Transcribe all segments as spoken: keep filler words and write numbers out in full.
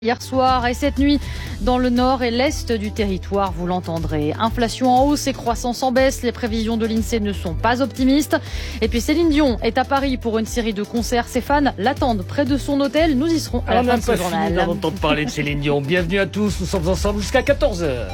Hier soir et cette nuit, dans le nord et l'est du territoire, vous l'entendrez. Inflation en hausse et croissance en baisse. Les prévisions de l'INSEE ne sont pas optimistes. Et puis Céline Dion est à Paris pour une série de concerts. Ses fans l'attendent près de son hôtel. Nous y serons à la fin de ce journal. On n'a pas fini d'entendre parler de Céline Dion. Bienvenue à tous, nous sommes ensemble jusqu'à quatorze heures.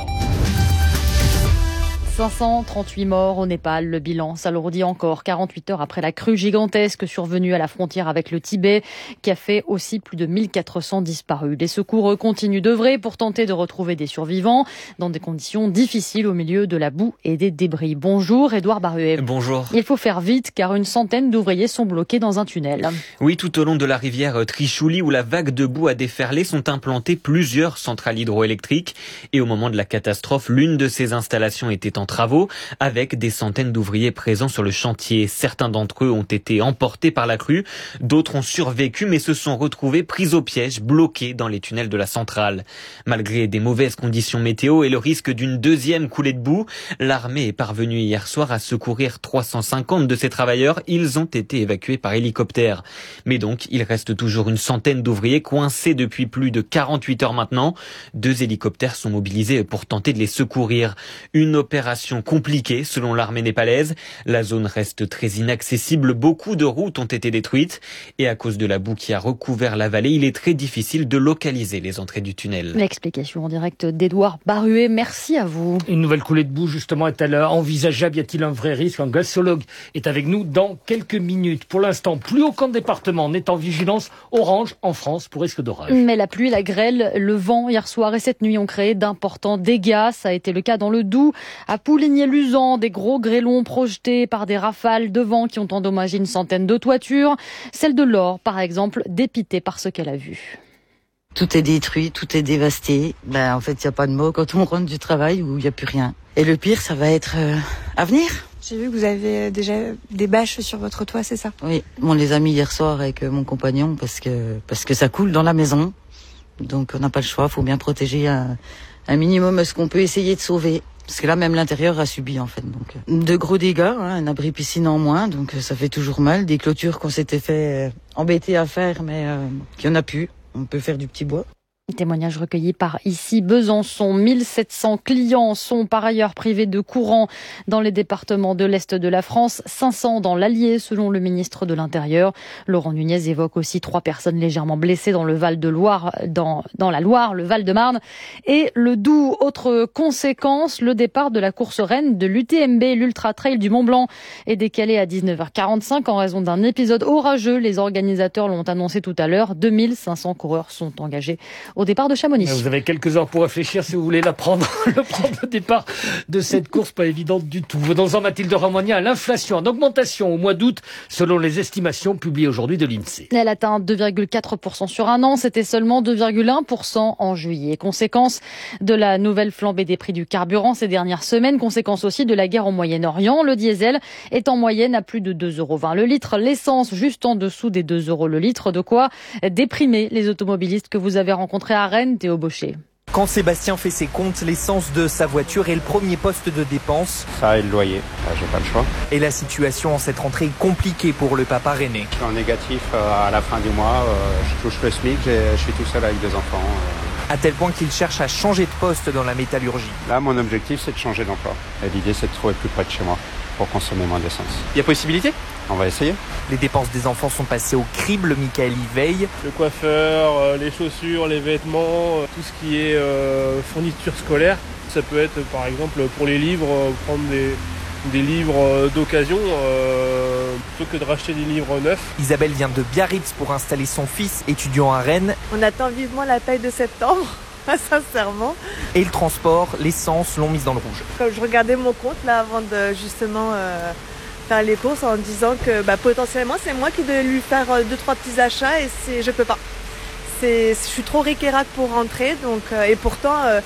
cinq cent trente-huit morts au Népal. Le bilan s'alourdit encore quarante-huit heures après la crue gigantesque survenue à la frontière avec le Tibet, qui a fait aussi plus de mille quatre cents disparus. Les secours continuent d'œuvrer pour tenter de retrouver des survivants dans des conditions difficiles au milieu de la boue et des débris. Bonjour, Édouard Baruet. Bonjour. Il faut faire vite car une centaine d'ouvriers sont bloqués dans un tunnel. Oui, tout au long de la rivière Trichouli où la vague de boue a déferlé sont implantées plusieurs centrales hydroélectriques. Et au moment de la catastrophe, l'une de ces installations était en travaux avec des centaines d'ouvriers présents sur le chantier. Certains d'entre eux ont été emportés par la crue, d'autres ont survécu mais se sont retrouvés pris au piège, bloqués dans les tunnels de la centrale. Malgré des mauvaises conditions météo et le risque d'une deuxième coulée de boue, l'armée est parvenue hier soir à secourir trois cent cinquante de ces travailleurs. Ils ont été évacués par hélicoptère. Mais donc, il reste toujours une centaine d'ouvriers coincés depuis plus de quarante-huit heures maintenant. Deux hélicoptères sont mobilisés pour tenter de les secourir. Une opération compliquée selon l'armée népalaise. La zone reste très inaccessible. Beaucoup de routes ont été détruites. Et à cause de la boue qui a recouvert la vallée, il est très difficile de localiser les entrées du tunnel. L'explication en direct d'Édouard Baruet. Merci à vous. Une nouvelle coulée de boue, justement, est-elle envisageable? Y a-t-il un vrai risque? Un glaciologue est avec nous dans quelques minutes. Pour l'instant, plus aucun département n'est en vigilance orange en France pour risque d'orage. Mais la pluie, la grêle, le vent hier soir et cette nuit ont créé d'importants dégâts. Ça a été le cas dans le Doubs, à Pouligny-Luzan, des gros grêlons projetés par des rafales de vent qui ont endommagé une centaine de toitures. Celle de l'Or, par exemple, dépitée par ce qu'elle a vu. Tout est détruit, tout est dévasté. Ben, en fait, il n'y a pas de mots quand on rentre du travail où il n'y a plus rien. Et le pire, ça va être euh, à venir. J'ai vu que vous avez déjà des bâches sur votre toit, c'est ça? Oui, on les a mis hier soir avec mon compagnon parce que, parce que ça coule dans la maison. Donc on n'a pas le choix, il faut bien protéger un, un minimum ce qu'on peut essayer de sauver. Parce que là, même l'intérieur a subi, en fait. Donc, de gros dégâts, hein, un abri piscine en moins, donc ça fait toujours mal. Des clôtures qu'on s'était fait euh, embêter à faire, mais euh, qu'il n'y en a plus. On peut faire du petit bois. Témoignage recueilli par ici Besançon. mille sept cents clients sont par ailleurs privés de courant dans les départements de l'Est de la France, cinq cents dans l'Allier selon le ministre de l'Intérieur. Laurent Nunez évoque aussi trois personnes légèrement blessées dans le Val de Loire, dans, dans la Loire, le Val-de-Marne et le Doubs. Autre conséquence, le départ de la course reine de l'U T M B, l'Ultra Trail du Mont-Blanc, est décalé à dix-neuf heures quarante-cinq en raison d'un épisode orageux. Les organisateurs l'ont annoncé tout à l'heure. deux mille cinq cents coureurs sont engagés au départ de Chamonix. Vous avez quelques heures pour réfléchir si vous voulez la prendre, le prendre le départ de cette course pas évidente du tout. Dans un Mathilde Ramogna, l'inflation en augmentation au mois d'août selon les estimations publiées aujourd'hui de l'INSEE. Elle atteint deux virgule quatre pour cent sur un an, c'était seulement deux virgule un pour cent en juillet. Conséquence de la nouvelle flambée des prix du carburant ces dernières semaines, conséquence aussi de la guerre au Moyen-Orient. Le diesel est en moyenne à plus de deux euros vingt le litre, l'essence juste en dessous des deux euros le litre, de quoi déprimer les automobilistes que vous avez rencontrés à Rennes, Théo Baucher. Quand Sébastien fait ses comptes, l'essence de sa voiture est le premier poste de dépense. Ça et le loyer, j'ai pas le choix. Et la situation en cette rentrée est compliquée pour le papa rennais. Je suis en négatif à la fin du mois, je touche le SMIC, je suis tout seul avec deux enfants. À tel point qu'il cherche à changer de poste dans la métallurgie. Là, mon objectif, c'est de changer d'emploi. Et l'idée, c'est de trouver plus près de chez moi pour consommer moins d'essence. Il y a possibilité ? On va essayer. Les dépenses des enfants sont passées au crible, Michael y veille. Le coiffeur, euh, les chaussures, les vêtements, euh, tout ce qui est euh, fourniture scolaire. Ça peut être par exemple pour les livres, euh, prendre des, des livres euh, d'occasion euh, plutôt que de racheter des livres neufs. Isabelle vient de Biarritz pour installer son fils, étudiant à Rennes. On attend vivement la paye de septembre, sincèrement. Et le transport, l'essence l'ont mise dans le rouge. Comme je regardais mon compte là avant de justement euh, faire les courses en disant que bah, potentiellement c'est moi qui devais lui faire euh, deux trois petits achats et c'est, je peux pas. C'est, je suis trop ric-et-rac pour rentrer donc euh, et pourtant euh,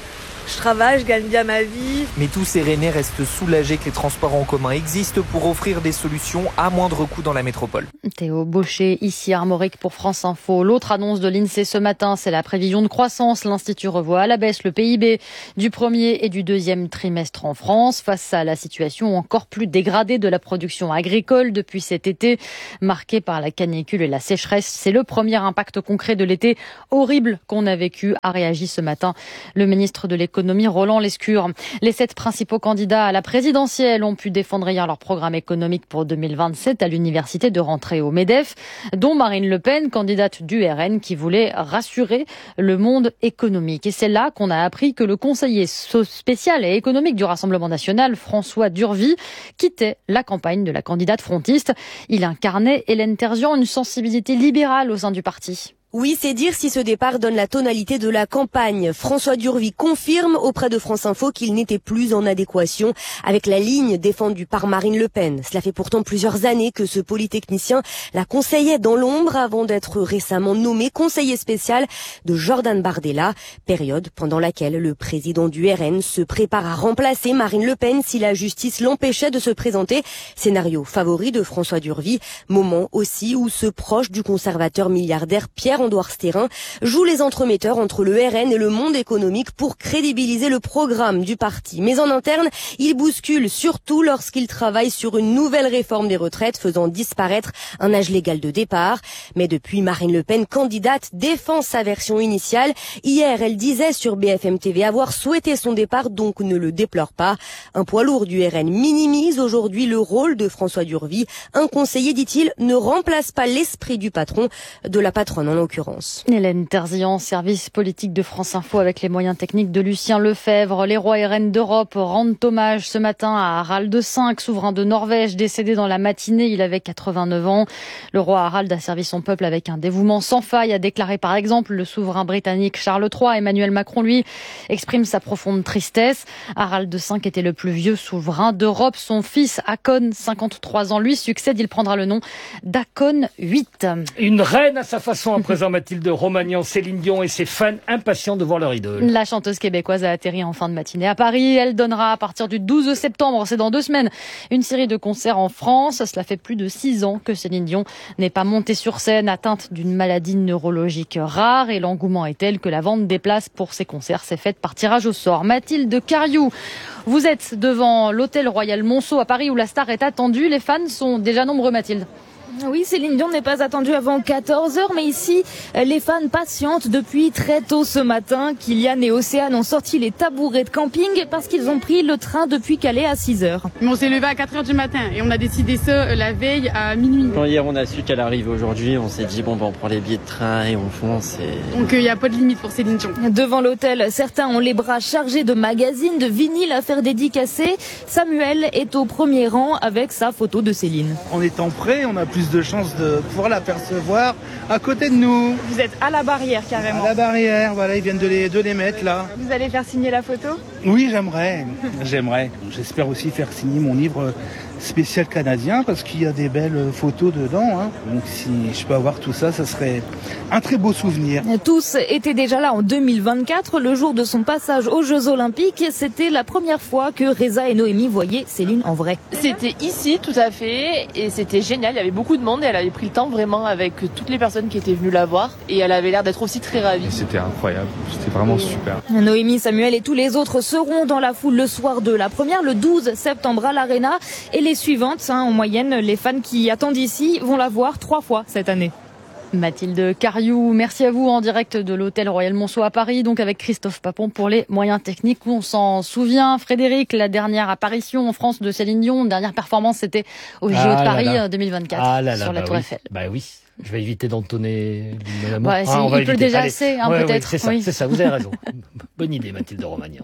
je travaille, je gagne bien ma vie. Mais tous ces Rennais restent soulagés que les transports en commun existent pour offrir des solutions à moindre coût dans la métropole. Théo Baucher, ici Armorique pour France Info. L'autre annonce de l'INSEE ce matin, c'est la prévision de croissance. L'Institut revoit à la baisse le P I B du premier et du deuxième trimestre en France face à la situation encore plus dégradée de la production agricole depuis cet été marqué par la canicule et la sécheresse. C'est le premier impact concret de l'été horrible qu'on a vécu, a réagi ce matin le ministre de l'économie Roland Lescure. Les sept principaux candidats à la présidentielle ont pu défendre hier leur programme économique pour deux mille vingt-sept à l'université de rentrée au MEDEF, dont Marine Le Pen, candidate du R N, qui voulait rassurer le monde économique. Et c'est là qu'on a appris que le conseiller spécial et économique du Rassemblement national, François Durvy, quittait la campagne de la candidate frontiste. Il incarnait, Hélène Terzian, une sensibilité libérale au sein du parti. Oui, c'est dire si ce départ donne la tonalité de la campagne. François Durvy confirme auprès de France Info qu'il n'était plus en adéquation avec la ligne défendue par Marine Le Pen. Cela fait pourtant plusieurs années que ce polytechnicien la conseillait dans l'ombre avant d'être récemment nommé conseiller spécial de Jordan Bardella, période pendant laquelle le président du R N se prépare à remplacer Marine Le Pen si la justice l'empêchait de se présenter. Scénario favori de François Durvy, moment aussi où ce proche du conservateur milliardaire Pierre Andouard Stérin joue les entremetteurs entre le R N et le monde économique pour crédibiliser le programme du parti. Mais en interne, il bouscule surtout lorsqu'il travaille sur une nouvelle réforme des retraites faisant disparaître un âge légal de départ. Mais depuis, Marine Le Pen, candidate, défend sa version initiale. Hier, elle disait sur B F M T V avoir souhaité son départ, donc ne le déplore pas. Un poids lourd du R N minimise aujourd'hui le rôle de François Durvy. Un conseiller, dit-il, ne remplace pas l'esprit du patron, de la patronne en l'occurrence. Hélène Terzian, service politique de France Info avec les moyens techniques de Lucien Lefebvre. Les rois et reines d'Europe rendent hommage ce matin à Harald cinq, souverain de Norvège, décédé dans la matinée. Il avait quatre-vingt-neuf ans. Le roi Harald a servi son peuple avec un dévouement sans faille, a déclaré par exemple le souverain britannique Charles trois. Emmanuel Macron, lui, exprime sa profonde tristesse. Harald cinq était le plus vieux souverain d'Europe. Son fils, Haakon, cinquante-trois ans, lui succède. Il prendra le nom d'Haakon huit. Une reine à sa façon à présent, Mathilde Romagnan, Céline Dion et ses fans impatients de voir leur idole. La chanteuse québécoise a atterri en fin de matinée à Paris. Elle donnera à partir du douze septembre, c'est dans deux semaines, une série de concerts en France. Cela fait plus de six ans que Céline Dion n'est pas montée sur scène, atteinte d'une maladie neurologique rare. Et l'engouement est tel que la vente des places pour ces concerts s'est faite par tirage au sort. Mathilde Cariou, vous êtes devant l'hôtel Royal Monceau à Paris où la star est attendue. Les fans sont déjà nombreux, Mathilde. Oui, Céline Dion n'est pas attendue avant quatorze heures, mais ici, les fans patientent depuis très tôt ce matin. Kylian et Océane ont sorti les tabourets de camping parce qu'ils ont pris le train depuis Calais à six heures. Mais on s'est levé à quatre heures du matin et on a décidé ça la veille à minuit. Quand hier on a su qu'elle arrivait aujourd'hui, on s'est dit bon ben on prend les billets de train et on fonce. Et... Donc il euh, n'y a pas de limite pour Céline Dion. Devant l'hôtel, certains ont les bras chargés de magazines, de vinyles à faire dédicacer. Samuel est au premier rang avec sa photo de Céline. En étant prêt, on a plus de chances de pouvoir l'apercevoir à côté de nous. Vous êtes à la barrière carrément. À la barrière, voilà, ils viennent de les, de les mettre là. Vous allez faire signer la photo ? Oui, j'aimerais, j'aimerais. J'espère aussi faire signer mon livre spécial canadien parce qu'il y a des belles photos dedans. Hein. Donc si je peux avoir tout ça, ça serait un très beau souvenir. Tous étaient déjà là en deux mille vingt-quatre, le jour de son passage aux Jeux Olympiques. C'était la première fois que Reza et Noémie voyaient Céline en vrai. C'était ici, tout à fait, et c'était génial. Il y avait beaucoup de monde et elle avait pris le temps vraiment avec toutes les personnes qui étaient venues la voir. Et elle avait l'air d'être aussi très ravie. C'était incroyable, c'était vraiment super. Noémie, Samuel et tous les autres seront dans la foule le soir de la première, le douze septembre à l'Arena. Et les suivantes, hein, en moyenne, les fans qui attendent ici vont la voir trois fois cette année. Mathilde Cariou, merci à vous en direct de l'hôtel Royal Monceau à Paris, donc avec Christophe Papon pour les moyens techniques. On s'en souvient, Frédéric, la dernière apparition en France de Céline Dion, dernière performance, c'était au J O ah de Paris là là. deux mille vingt-quatre ah là là, sur la bah Tour oui. Eiffel. Bah oui, je vais éviter d'entonner l'amour. Ouais, ah, il pleut déjà Allez. assez, hein, ouais, peut-être. Oui, c'est ça, oui. c'est ça, vous avez raison. Bonne idée, Mathilde Romagnan.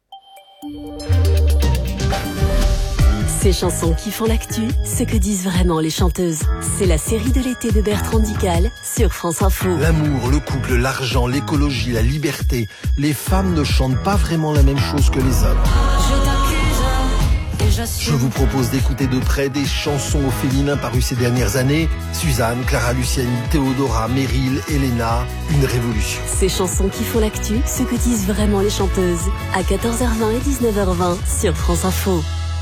Ces chansons qui font l'actu, ce que disent vraiment les chanteuses. C'est la série de l'été de Bertrand Dical sur France Info. L'amour, le couple, l'argent, l'écologie, la liberté. Les femmes ne chantent pas vraiment la même chose que les hommes. Je t'accuse et Je vous propose d'écouter de près des chansons au féminin parues ces dernières années. Suzanne, Clara Luciani, Théodora, Meryl, Elena, une révolution. Ces chansons qui font l'actu, ce que disent vraiment les chanteuses. À quatorze heures vingt et dix-neuf heures vingt sur France Info.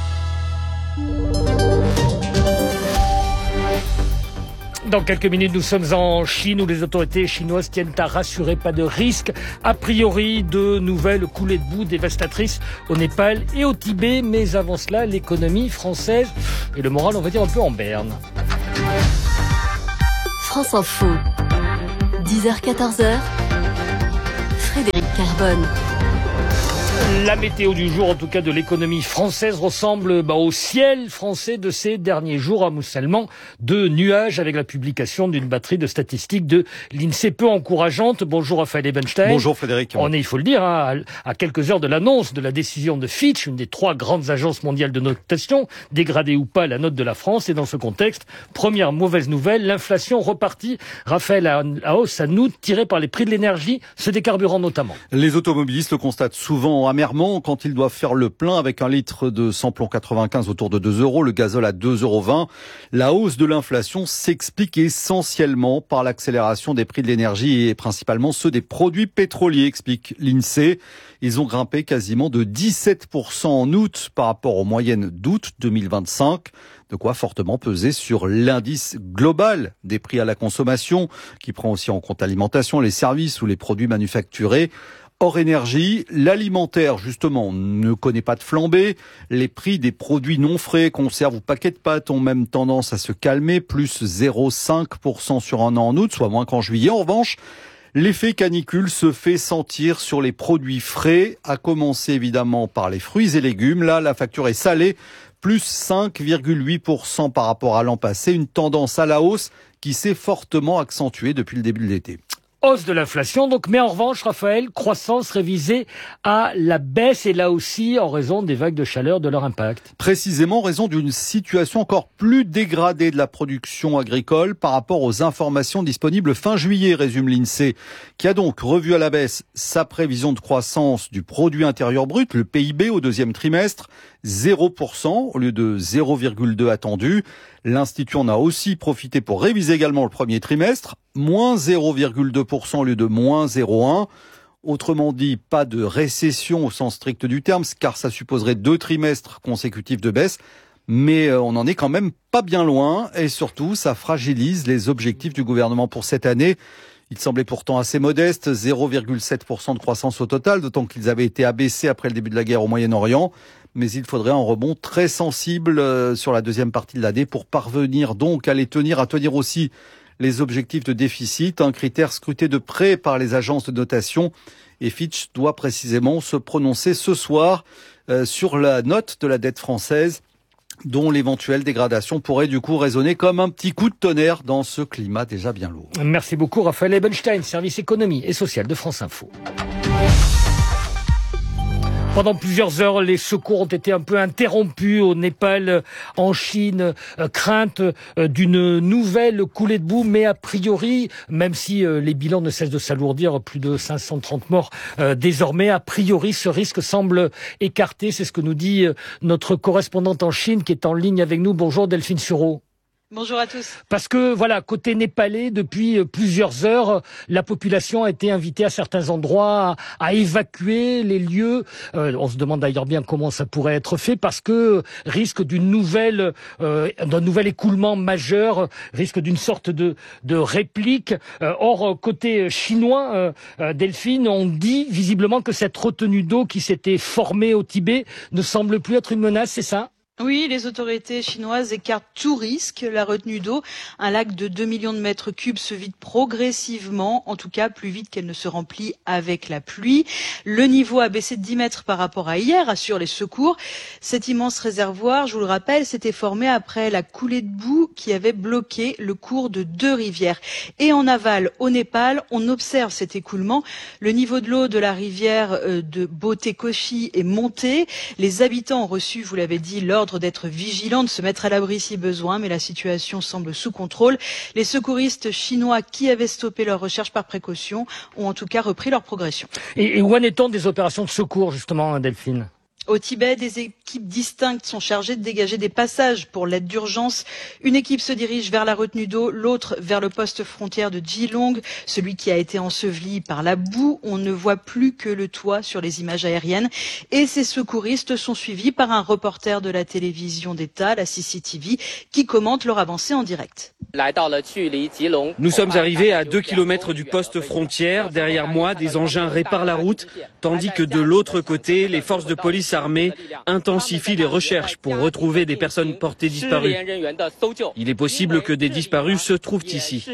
Dans quelques minutes, nous sommes en Chine où les autorités chinoises tiennent à rassurer, pas de risque a priori de nouvelles coulées de boue dévastatrices au Népal et au Tibet. Mais avant cela, l'économie française et le moral, on va dire, un peu en berne. France Info, dix heures quatorze heures, Frédéric Carbone. La météo du jour, en tout cas de l'économie française, ressemble bah, au ciel français de ces derniers jours, amoncellement de nuages avec la publication d'une batterie de statistiques de l'INSEE peu encourageante. Bonjour Raphaël Ebenstein. Bonjour Frédéric. On est, il faut le dire, hein, à quelques heures de l'annonce de la décision de Fitch, une des trois grandes agences mondiales de notation, dégradée ou pas la note de la France. Et dans ce contexte, première mauvaise nouvelle, l'inflation repartie. Raphaël, à, à hausse à nous, tirée par les prix de l'énergie, ceux des carburants notamment. Les automobilistes le constatent souvent amèrement quand ils doivent faire le plein avec un litre de samplon quatre-vingt-quinze autour de deux euros, le gazole à deux euros vingt. La hausse de l'inflation s'explique essentiellement par l'accélération des prix de l'énergie et principalement ceux des produits pétroliers, explique l'INSEE. Ils ont grimpé quasiment de dix-sept pour cent en août par rapport aux moyennes d'août deux mille vingt-cinq. De quoi fortement peser sur l'indice global des prix à la consommation, qui prend aussi en compte l'alimentation, les services ou les produits manufacturés. Hors énergie, l'alimentaire, justement, ne connaît pas de flambée. Les prix des produits non frais, conserves ou paquets de pâtes ont même tendance à se calmer, plus zéro virgule cinq pour cent sur un an en août, soit moins qu'en juillet. En revanche, l'effet canicule se fait sentir sur les produits frais, à commencer évidemment par les fruits et légumes. Là, la facture est salée, plus cinq virgule huit pour cent par rapport à l'an passé, une tendance à la hausse qui s'est fortement accentuée depuis le début de l'été. Hausse de l'inflation, donc, mais en revanche, Raphaël, croissance révisée à la baisse, et là aussi en raison des vagues de chaleur, de leur impact. Précisément en raison d'une situation encore plus dégradée de la production agricole par rapport aux informations disponibles fin juillet, résume l'INSEE, qui a donc revu à la baisse sa prévision de croissance du produit intérieur brut, le P I B, au deuxième trimestre, zéro pour cent au lieu de zéro virgule deux attendu. L'Institut en a aussi profité pour réviser également le premier trimestre, moins zéro virgule deux pour cent au lieu de moins zéro virgule un pour cent. Autrement dit, pas de récession au sens strict du terme, car ça supposerait deux trimestres consécutifs de baisse. Mais on n'en est quand même pas bien loin, et surtout, ça fragilise les objectifs du gouvernement pour cette année. Il semblait pourtant assez modeste, zéro virgule sept pour cent de croissance au total, d'autant qu'ils avaient été abaissés après le début de la guerre au Moyen-Orient. Mais il faudrait un rebond très sensible sur la deuxième partie de l'année pour parvenir donc à les tenir, à tenir aussi les objectifs de déficit, un critère scruté de près par les agences de notation. Et Fitch doit précisément se prononcer ce soir euh, sur la note de la dette française, dont l'éventuelle dégradation pourrait du coup résonner comme un petit coup de tonnerre dans ce climat déjà bien lourd. Merci beaucoup Raphaël Ebenstein, service économie et social de France Info. Pendant plusieurs heures, les secours ont été un peu interrompus au Népal, en Chine, euh, crainte euh, d'une nouvelle coulée de boue, mais a priori, même si euh, les bilans ne cessent de s'alourdir, plus de cinq cent trente morts euh, désormais, a priori ce risque semble écarté. C'est ce que nous dit euh, notre correspondante en Chine qui est en ligne avec nous. Bonjour Delphine Sureau. Bonjour à tous. Parce que, voilà, côté népalais, depuis plusieurs heures, la population a été invitée à certains endroits à, à évacuer les lieux. Euh, on se demande d'ailleurs bien comment ça pourrait être fait, parce que risque d'une nouvelle, euh, d'un nouvel écoulement majeur, risque d'une sorte de, de réplique. Euh, or, côté chinois, euh, euh, Delphine, on dit visiblement que cette retenue d'eau qui s'était formée au Tibet ne semble plus être une menace, c'est ça ? Oui, les autorités chinoises écartent tout risque. La retenue d'eau, un lac de deux millions de mètres cubes, se vide progressivement, en tout cas plus vite qu'elle ne se remplit avec la pluie. Le niveau a baissé de dix mètres par rapport à hier, assurent les secours. Cet immense réservoir, je vous le rappelle, s'était formé après la coulée de boue qui avait bloqué le cours de deux rivières. Et en aval, au Népal, on observe cet écoulement. Le niveau de l'eau de la rivière de Botekoshi est monté. Les habitants ont reçu, vous l'avez dit, l'ordre d'être vigilants, de se mettre à l'abri si besoin, mais la situation semble sous contrôle. Les secouristes chinois qui avaient stoppé leur recherche par précaution ont en tout cas repris leur progression. Et, et où en est-on des opérations de secours, justement, Delphine ? Au Tibet, des équipes distinctes sont chargées de dégager des passages pour l'aide d'urgence. Une équipe se dirige vers la retenue d'eau, l'autre vers le poste frontière de Geelong, celui qui a été enseveli par la boue. On ne voit plus que le toit sur les images aériennes. Et ces secouristes sont suivis par un reporter de la télévision d'État, la C C T V, qui commente leur avancée en direct. Nous sommes arrivés à deux kilomètres du poste frontière. Derrière moi, des engins réparent la route, tandis que de l'autre côté, les forces de police armée intensifient les recherches pour retrouver des personnes portées disparues. Il est possible que des disparus se trouvent ici.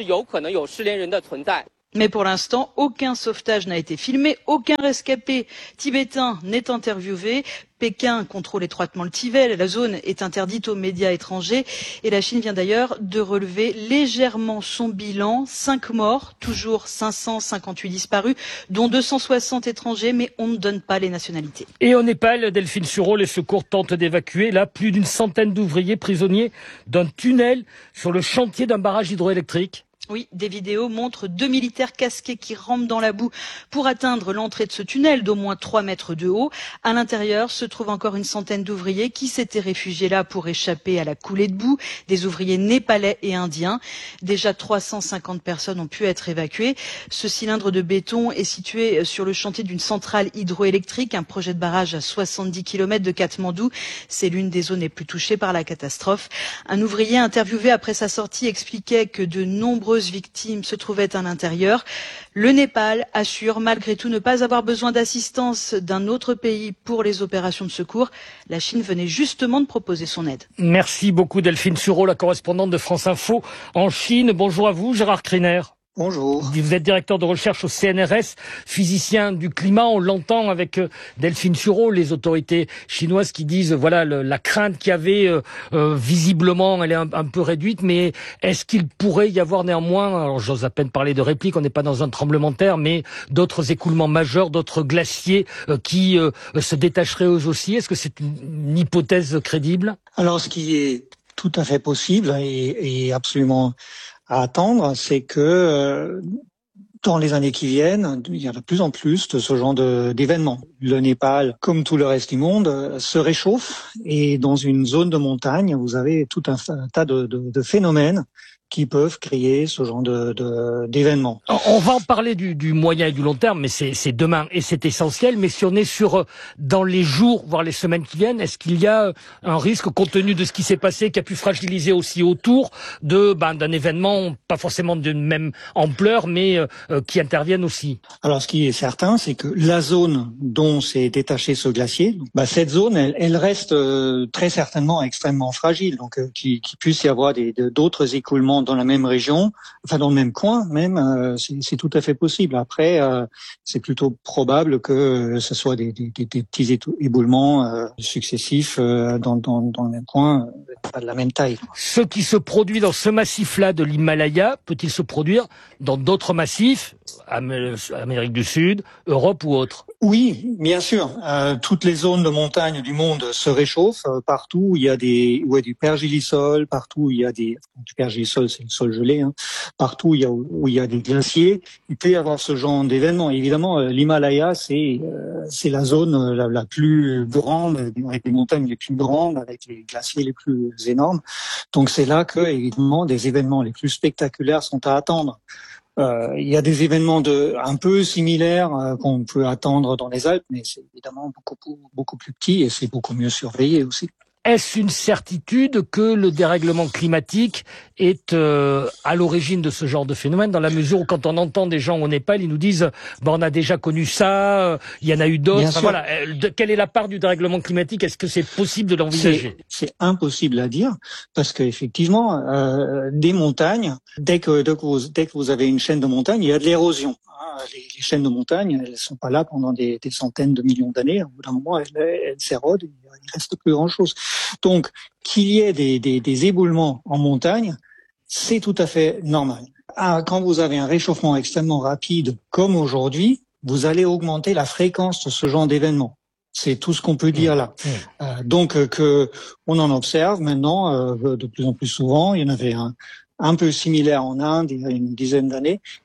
Mais pour l'instant, aucun sauvetage n'a été filmé, aucun rescapé tibétain n'est interviewé. Pékin contrôle étroitement le Tibet, la zone est interdite aux médias étrangers et la Chine vient d'ailleurs de relever légèrement son bilan. Cinq morts, toujours cinq cent cinquante-huit disparus, dont deux cent soixante étrangers, mais on ne donne pas les nationalités. Et au Népal, Delphine Suro, les secours tentent d'évacuer là plus d'une centaine d'ouvriers prisonniers d'un tunnel sur le chantier d'un barrage hydroélectrique. Oui, des vidéos montrent deux militaires casqués qui rampent dans la boue pour atteindre l'entrée de ce tunnel d'au moins trois mètres de haut. À l'intérieur se trouve encore une centaine d'ouvriers qui s'étaient réfugiés là pour échapper à la coulée de boue, des ouvriers népalais et indiens. Déjà trois cent cinquante personnes ont pu être évacuées. Ce cylindre de béton est situé sur le chantier d'une centrale hydroélectrique, un projet de barrage à soixante-dix kilomètres de Katmandou. C'est l'une des zones les plus touchées par la catastrophe. Un ouvrier interviewé après sa sortie expliquait que de nombreux victimes se trouvaient à l'intérieur. Le Népal assure malgré tout ne pas avoir besoin d'assistance d'un autre pays pour les opérations de secours. La Chine venait justement de proposer son aide. Merci beaucoup Delphine Suro, la correspondante de France Info en Chine. Bonjour à vous, Gérard Kriner. Bonjour. Vous êtes directeur de recherche au C N R S, physicien du climat. On l'entend avec Delphine Suro, les autorités chinoises qui disent voilà le, la crainte qu'il y avait euh, euh, visiblement, elle est un, un peu réduite, mais est-ce qu'il pourrait y avoir néanmoins, alors j'ose à peine parler de réplique, on n'est pas dans un tremblement de terre, mais d'autres écoulements majeurs, d'autres glaciers euh, qui euh, se détacheraient eux aussi. Est-ce que c'est une, une hypothèse crédible? Alors ce qui est tout à fait possible et, et absolument à attendre, c'est que euh, dans les années qui viennent, il y en a de plus en plus de ce genre de, d'événements. Le Népal, comme tout le reste du monde, se réchauffe et dans une zone de montagne, vous avez tout un, un tas de, de, de phénomènes qui peuvent créer ce genre de, de, d'événements. On va en parler du, du moyen et du long terme, mais c'est, c'est demain et c'est essentiel. Mais si on est sur dans les jours, voire les semaines qui viennent, est-ce qu'il y a un risque, compte tenu de ce qui s'est passé, qui a pu fragiliser aussi autour de ben, d'un événement, pas forcément d'une même ampleur, mais euh, qui intervienne aussi? Alors, ce qui est certain, c'est que la zone dont s'est détaché ce glacier, bah, cette zone, elle, elle reste euh, très certainement extrêmement fragile. Donc, euh, qu'il, qu'il puisse y avoir des, de, d'autres écoulements dans la même région, enfin dans le même coin même, euh, c'est, c'est tout à fait possible. Après, euh, c'est plutôt probable que ce soit des, des, des, des petits éboulements euh, successifs euh, dans, dans, dans le même coin, euh, pas de la même taille. Ce qui se produit dans ce massif-là de l'Himalaya, peut-il se produire dans d'autres massifs, Amérique du Sud, Europe ou autre? Oui, bien sûr. Euh, toutes les zones de montagne du monde se réchauffent. Euh, partout où il y a des, où il y a du pergélisol, partout où il y a des, du pergélisol, c'est le sol gelé. Hein. Partout où il y a, où il y a des glaciers, il peut y avoir ce genre d'événement. Évidemment, euh, l'Himalaya, c'est, euh, c'est la zone la, la plus grande, avec les montagnes les plus grandes, avec les glaciers les plus énormes. Donc c'est là que, évidemment, des événements les plus spectaculaires sont à attendre. Euh, il y a des événements de un peu similaires euh, qu'on peut attendre dans les Alpes, mais c'est évidemment beaucoup beaucoup plus petit et c'est beaucoup mieux surveillé aussi. Est-ce une certitude que le dérèglement climatique est euh, à l'origine de ce genre de phénomène, dans la mesure où quand on entend des gens au Népal, ils nous disent bon, on a déjà connu ça, euh, il y en a eu d'autres. Enfin, voilà. De, quelle est la part du dérèglement climatique? Est-ce que c'est possible de l'envisager? C'est, c'est impossible à dire parce qu'effectivement, euh, des montagnes, dès que, dès que vous, dès que vous avez une chaîne de montagnes, il y a de l'érosion. Les, les chaînes de montagne, elles sont pas là pendant des, des centaines de millions d'années. Au bout d'un moment, elles, elles s'érodent, il reste plus grand-chose. Donc, qu'il y ait des, des, des éboulements en montagne, c'est tout à fait normal. Ah, quand vous avez un réchauffement extrêmement rapide, comme aujourd'hui, vous allez augmenter la fréquence de ce genre d'événements. C'est tout ce qu'on peut dire là. Mmh. Euh, donc, euh, que on en observe maintenant euh, de plus en plus souvent. Il y en avait un, un peu similaire en Inde il y a une dizaine d'années.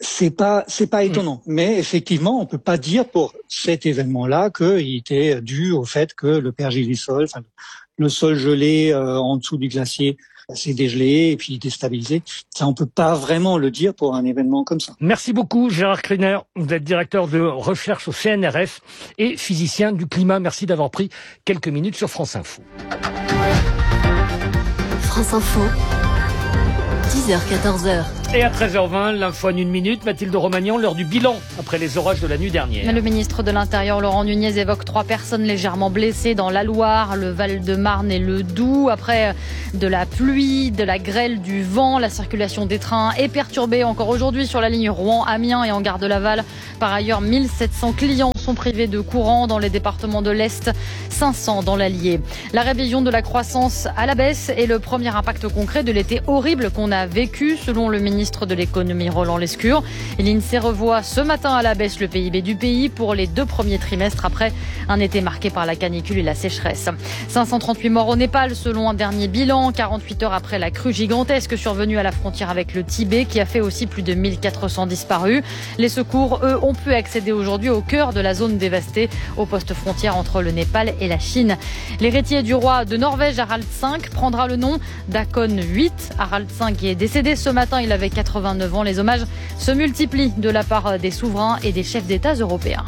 c'est pas c'est pas étonnant, mmh. mais effectivement, on peut pas dire pour cet événement-là qu'il était dû au fait que le pergélisol, enfin le sol gelé euh, en dessous du glacier s'est dégelé et puis déstabilisé. Ça, on peut pas vraiment le dire pour un événement comme ça. Merci beaucoup, Gérard Kruner. Vous êtes directeur de recherche au C N R S et physicien du climat. Merci d'avoir pris quelques minutes sur France Info. France Info. dix heures quatorze heures. Et à treize heures vingt, l'info en une minute, Mathilde Romagnan, l'heure du bilan après les orages de la nuit dernière. Le ministre de l'Intérieur, Laurent Nunez, évoque trois personnes légèrement blessées dans la Loire, le Val-de-Marne et le Doubs. Après de la pluie, de la grêle, du vent, la circulation des trains est perturbée encore aujourd'hui sur la ligne Rouen-Amiens et en gare de Laval. Par ailleurs, mille sept cents clients sont privés de courant dans les départements de l'Est, cinq cents dans l'Allier. La révision de la croissance à la baisse est le premier impact concret de l'été horrible qu'on a vécu, selon le ministre de l'économie Roland Lescure. L'INSEE revoit ce matin à la baisse le P I B du pays pour les deux premiers trimestres après un été marqué par la canicule et la sécheresse. cinq cent trente-huit morts au Népal selon un dernier bilan, quarante-huit heures après la crue gigantesque survenue à la frontière avec le Tibet qui a fait aussi plus de mille quatre cents disparus. Les secours, eux, ont pu accéder aujourd'hui au cœur de la zone dévastée, au poste frontière entre le Népal et la Chine. L'héritier du roi de Norvège, Harald cinq, prendra le nom d'Hakon huit. Harald cinq est décédé ce matin, il avait quatre-vingt-neuf ans. Les hommages se multiplient de la part des souverains et des chefs d'État européens.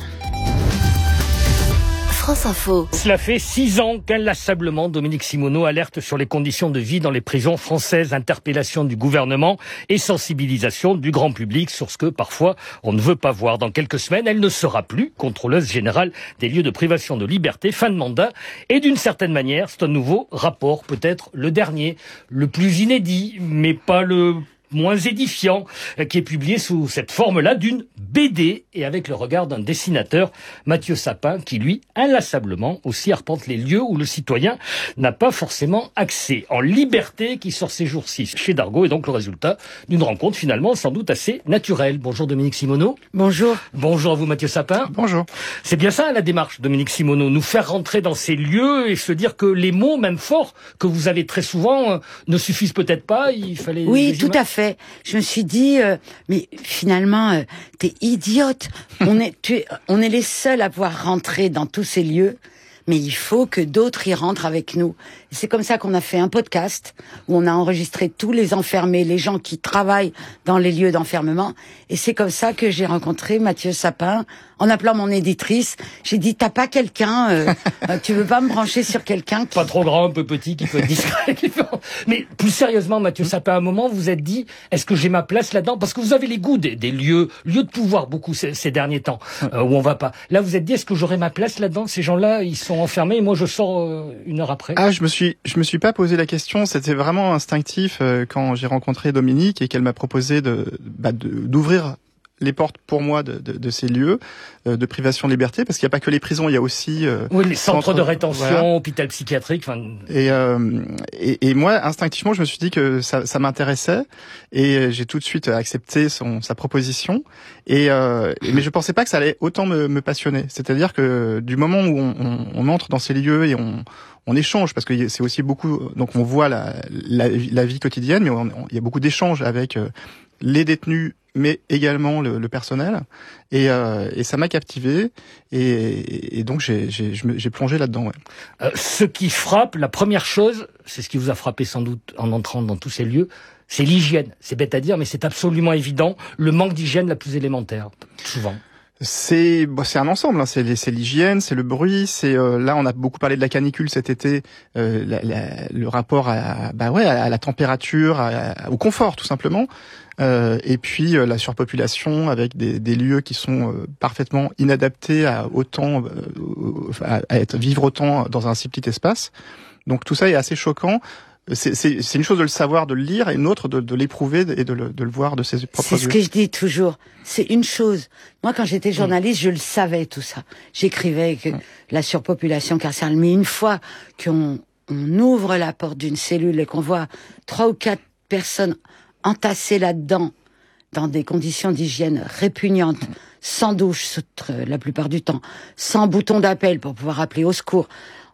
France Info. Cela fait six ans qu'inlassablement Dominique Simoneau alerte sur les conditions de vie dans les prisons françaises, interpellation du gouvernement et sensibilisation du grand public sur ce que parfois on ne veut pas voir. Dans quelques semaines, elle ne sera plus contrôleuse générale des lieux de privation de liberté, fin de mandat. Et d'une certaine manière, c'est un nouveau rapport, peut-être le dernier, le plus inédit, mais pas le moins édifiant, qui est publié sous cette forme-là d'une B D et avec le regard d'un dessinateur, Mathieu Sapin, qui lui, inlassablement, aussi arpente les lieux où le citoyen n'a pas forcément accès. En Liberté, qui sort ces jours-ci chez Dargaud, est donc le résultat d'une rencontre finalement sans doute assez naturelle. Bonjour Dominique Simoneau. Bonjour. Bonjour à vous Mathieu Sapin. Bonjour. C'est bien ça la démarche, Dominique Simoneau, nous faire rentrer dans ces lieux et se dire que les mots, même forts, que vous avez très souvent, euh, ne suffisent peut-être pas, il fallait... Oui, tout à fait. Je me suis dit, euh, mais finalement, euh, t'es idiote. On est, tu, on est les seuls à pouvoir rentrer dans tous ces lieux, mais il faut que d'autres y rentrent avec nous. Et c'est comme ça qu'on a fait un podcast où on a enregistré tous les enfermés, les gens qui travaillent dans les lieux d'enfermement. Et c'est comme ça que j'ai rencontré Mathieu Sapin. En appelant mon éditrice, j'ai dit, t'as pas quelqu'un, euh, tu veux pas me brancher sur quelqu'un qui... Pas trop grand, un peu petit, qui peut être discret. Mais plus sérieusement, Mathieu Sapin, à un moment, vous vous êtes dit, est-ce que j'ai ma place là-dedans? Parce que vous avez les goûts des, des lieux, lieux de pouvoir beaucoup ces, ces derniers temps, euh, où on va pas. Là, vous vous êtes dit, est-ce que j'aurai ma place là-dedans? Ces gens-là, ils sont enfermés et moi, je sors euh, une heure après. Ah, je me suis, je me suis pas posé la question. C'était vraiment instinctif euh, quand j'ai rencontré Dominique et qu'elle m'a proposé de, bah, de, d'ouvrir les portes pour moi de, de, de ces lieux euh, de privation de liberté, parce qu'il n'y a pas que les prisons, il y a aussi euh, oui, les centres, centres de rétention, voilà. Hôpital psychiatrique. Enfin... Et, euh, et et moi instinctivement je me suis dit que ça, ça m'intéressait et j'ai tout de suite accepté son sa proposition. Et euh, mais je pensais pas que ça allait autant me, me passionner. C'est-à-dire que du moment où on, on, on entre dans ces lieux et on on échange, parce que c'est aussi beaucoup, donc on voit la la, la vie quotidienne, mais on, on, il y a beaucoup d'échanges avec euh, les détenus, mais également le, le personnel, et, euh, et ça m'a captivé, et, et donc j'ai, j'ai, j'ai plongé là-dedans. Ouais. Euh, ce qui frappe, la première chose, c'est ce qui vous a frappé sans doute en entrant dans tous ces lieux, c'est l'hygiène. C'est bête à dire, mais c'est absolument évident, le manque d'hygiène la plus élémentaire, souvent. C'est bon, c'est un ensemble, hein. c'est, c'est l'hygiène, c'est le bruit, c'est euh, là on a beaucoup parlé de la canicule cet été, euh, la, la, le rapport à bah ouais à la température, à, à, au confort tout simplement, euh, et puis euh, la surpopulation avec des, des lieux qui sont euh, parfaitement inadaptés à autant euh, à, à être vivre autant dans un si petit espace. Donc tout ça est assez choquant. C'est, c'est, c'est une chose de le savoir, de le lire, et une autre de, de l'éprouver et de le, de le voir de ses propres yeux. C'est ce que je dis toujours. C'est une chose. Moi, quand j'étais journaliste, mmh. je le savais tout ça. J'écrivais que mmh. la surpopulation carcérale. Mais une fois qu'on on ouvre la porte d'une cellule et qu'on voit trois ou quatre personnes entassées là-dedans, dans des conditions d'hygiène répugnantes, mmh. sans douche la plupart du temps, sans bouton d'appel pour pouvoir appeler au secours,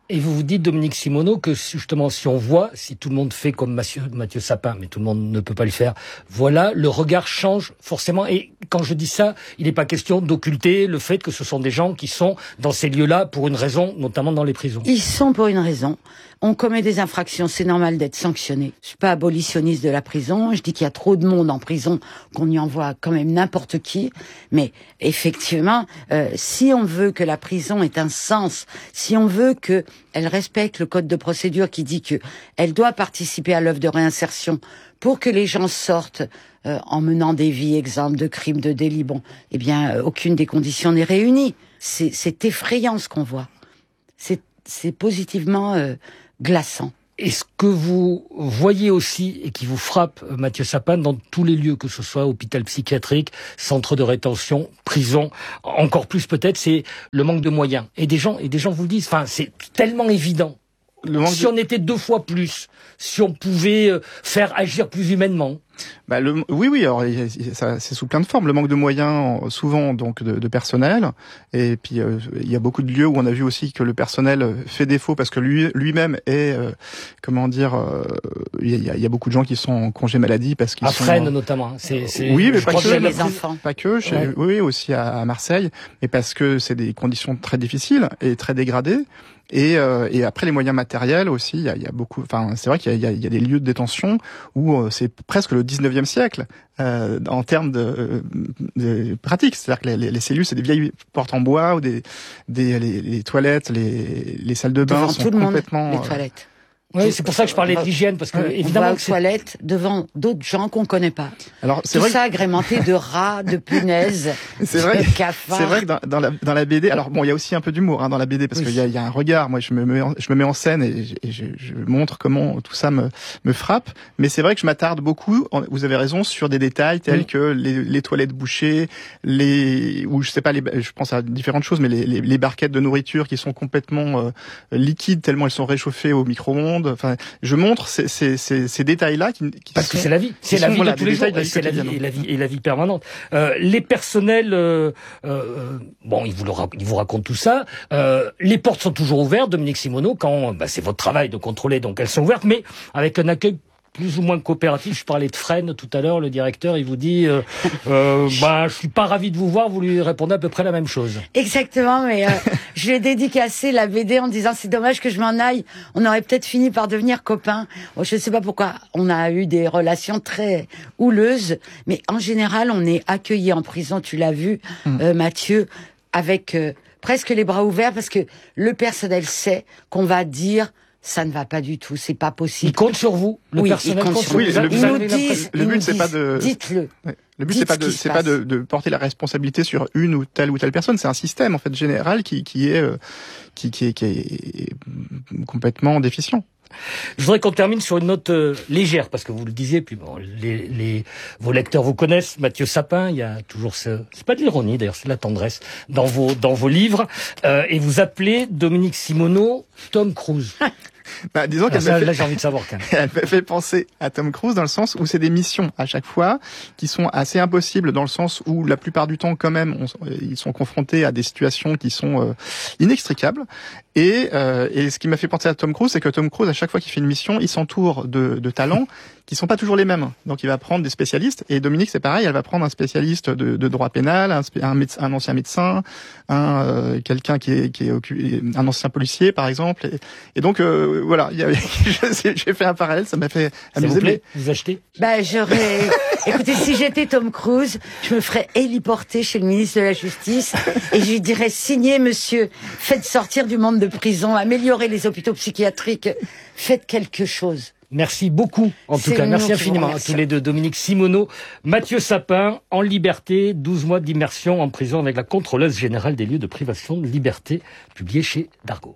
Et vous vous dites, Dominique Simoneau, que justement, si on voit, si tout le monde fait comme Mathieu, Mathieu Sapin, mais tout le monde ne peut pas le faire, voilà, le regard change forcément. Et quand je dis ça, il n'est pas question d'occulter le fait que ce sont des gens qui sont dans ces lieux-là pour une raison, notamment dans les prisons. Ils sont pour une raison. On commet des infractions, c'est normal d'être sanctionné. Je suis pas abolitionniste de la prison, je dis qu'il y a trop de monde en prison, qu'on y envoie quand même n'importe qui. Mais effectivement, euh, si on veut que la prison ait un sens, si on veut que elle respecte le code de procédure qui dit que elle doit participer à l'œuvre de réinsertion pour que les gens sortent euh, en menant des vies exemptes de crimes, de délits, bon, eh bien, euh, aucune des conditions n'est réunie. C'est, c'est effrayant ce qu'on voit. C'est, c'est positivement euh, glaçant. Est-ce que vous voyez aussi, et qui vous frappe, Mathieu Sapin, dans tous les lieux, que ce soit hôpital psychiatrique, centre de rétention, prison, encore plus peut-être, c'est le manque de moyens. Et des gens, et des gens vous le disent, enfin, c'est tellement évident. Le si de... on était deux fois plus, si on pouvait faire agir plus humainement. Bah le, oui, oui, alors ça, c'est sous plein de formes. Le manque de moyens, souvent donc de, de personnel, et puis euh, il y a beaucoup de lieux où on a vu aussi que le personnel fait défaut parce que lui, lui-même est, euh, comment dire, euh, il y, a, il y a beaucoup de gens qui sont en congé maladie parce qu'ils à sont. À Fresnes notamment. C'est, c'est, oui, mais pas que les enfants. Pas que. Chez, ouais. Oui, aussi à, à Marseille, mais parce que c'est des conditions très difficiles et très dégradées. Et, euh, et après les moyens matériels aussi, il y a, il y a beaucoup. Enfin, c'est vrai qu'il y a, il y a des lieux de détention où euh, c'est presque le dix-neuvième siècle euh, en termes de, de pratique. C'est-à-dire que les, les cellules, c'est des vieilles portes en bois ou des, des les, les toilettes, les, les salles de bain devant sont tout le complètement. monde, les toilettes. Oui, c'est pour ça que je parlais de l'hygiène, parce que on évidemment, va aux toilettes devant d'autres gens qu'on connaît pas. Alors c'est tout vrai ça que... agrémenté de rats, de punaises, c'est vrai, de cafards. C'est vrai que dans, dans la dans la B D, alors bon, il y a aussi un peu d'humour hein, dans la B D parce oui. qu'il y a, il y a un regard. Moi, je me mets en, je me mets en scène et, je, et je, je montre comment tout ça me me frappe. Mais c'est vrai que je m'attarde beaucoup. Vous avez raison sur des détails tels oui. que les, les toilettes bouchées, les ou je sais pas, les, je pense à différentes choses, mais les, les, les barquettes de nourriture qui sont complètement euh, liquides tellement elles sont réchauffées au micro-ondes. Enfin, je montre ces, ces, ces, ces détails-là qui, qui parce sont, que c'est la vie, c'est la vie voilà, de tous les jours, de c'est la vie et la vie et la vie permanente. Euh, les personnels, euh, euh, bon, ils vous le, ils vous racontent tout ça. Euh, les portes sont toujours ouvertes, Dominique Simoneau, quand bah, c'est votre travail de contrôler, donc elles sont ouvertes, mais avec un accueil plus ou moins coopératif. Je parlais de Fresnes tout à l'heure, le directeur, il vous dit euh, euh, bah je suis pas ravi de vous voir, vous lui répondez à peu près la même chose. Exactement, mais euh, je lui ai dédicacé la B D en disant c'est dommage que je m'en aille, on aurait peut-être fini par devenir copains. Bon, je sais pas pourquoi, on a eu des relations très houleuses, mais en général on est accueillis en prison, tu l'as vu euh, Mathieu, avec euh, presque les bras ouverts parce que le personnel sait qu'on va dire ça ne va pas du tout, c'est pas possible. Il compte sur vous, le oui, personnel compte sur vous. Oui, le, ils nous disent, le but c'est disent, pas de dites-le. Ouais. Le but c'est pas de c'est pas de, de porter la responsabilité sur une ou telle ou telle personne, c'est un système en fait général qui qui est euh, qui qui est, qui est complètement déficient. Je voudrais qu'on termine sur une note euh, légère, parce que vous le disiez, puis bon, les, les, vos lecteurs vous connaissent, Mathieu Sapin, il y a toujours ce, c'est pas de l'ironie d'ailleurs, c'est de la tendresse dans vos, dans vos livres, euh, et vous appelez Dominique Simoneau Tom Cruise. Bah, disons qu'elle ça, me fait... là, j'ai envie de savoir quand même. Elle me fait penser à Tom Cruise dans le sens où c'est des missions à chaque fois qui sont assez impossibles dans le sens où la plupart du temps quand même on, ils sont confrontés à des situations qui sont euh, inextricables. Et, euh, et ce qui m'a fait penser à Tom Cruise, c'est que Tom Cruise, à chaque fois qu'il fait une mission, il s'entoure de, de talents qui sont pas toujours les mêmes. Donc il va prendre des spécialistes. Et Dominique, c'est pareil, elle va prendre un spécialiste de, de droit pénal, un, un, médecin, un ancien médecin, un euh, quelqu'un qui est, qui est un ancien policier, par exemple. Et, et donc euh, voilà, il y avait, j'ai fait un parallèle, ça m'a fait amuser. Ça vous plaît, vous achetez? Bah j'aurais. Écoutez, si j'étais Tom Cruise, je me ferais héliporter chez le ministre de la Justice et je lui dirais signez, monsieur, faites sortir du monde de prison, améliorez les hôpitaux psychiatriques, faites quelque chose. Merci beaucoup, en tout cas. Merci infiniment à tous les deux. Dominique Simoneau, Mathieu Sapin, en liberté, douze mois d'immersion en prison avec la contrôleuse générale des lieux de privation de liberté, publié chez Dargaud.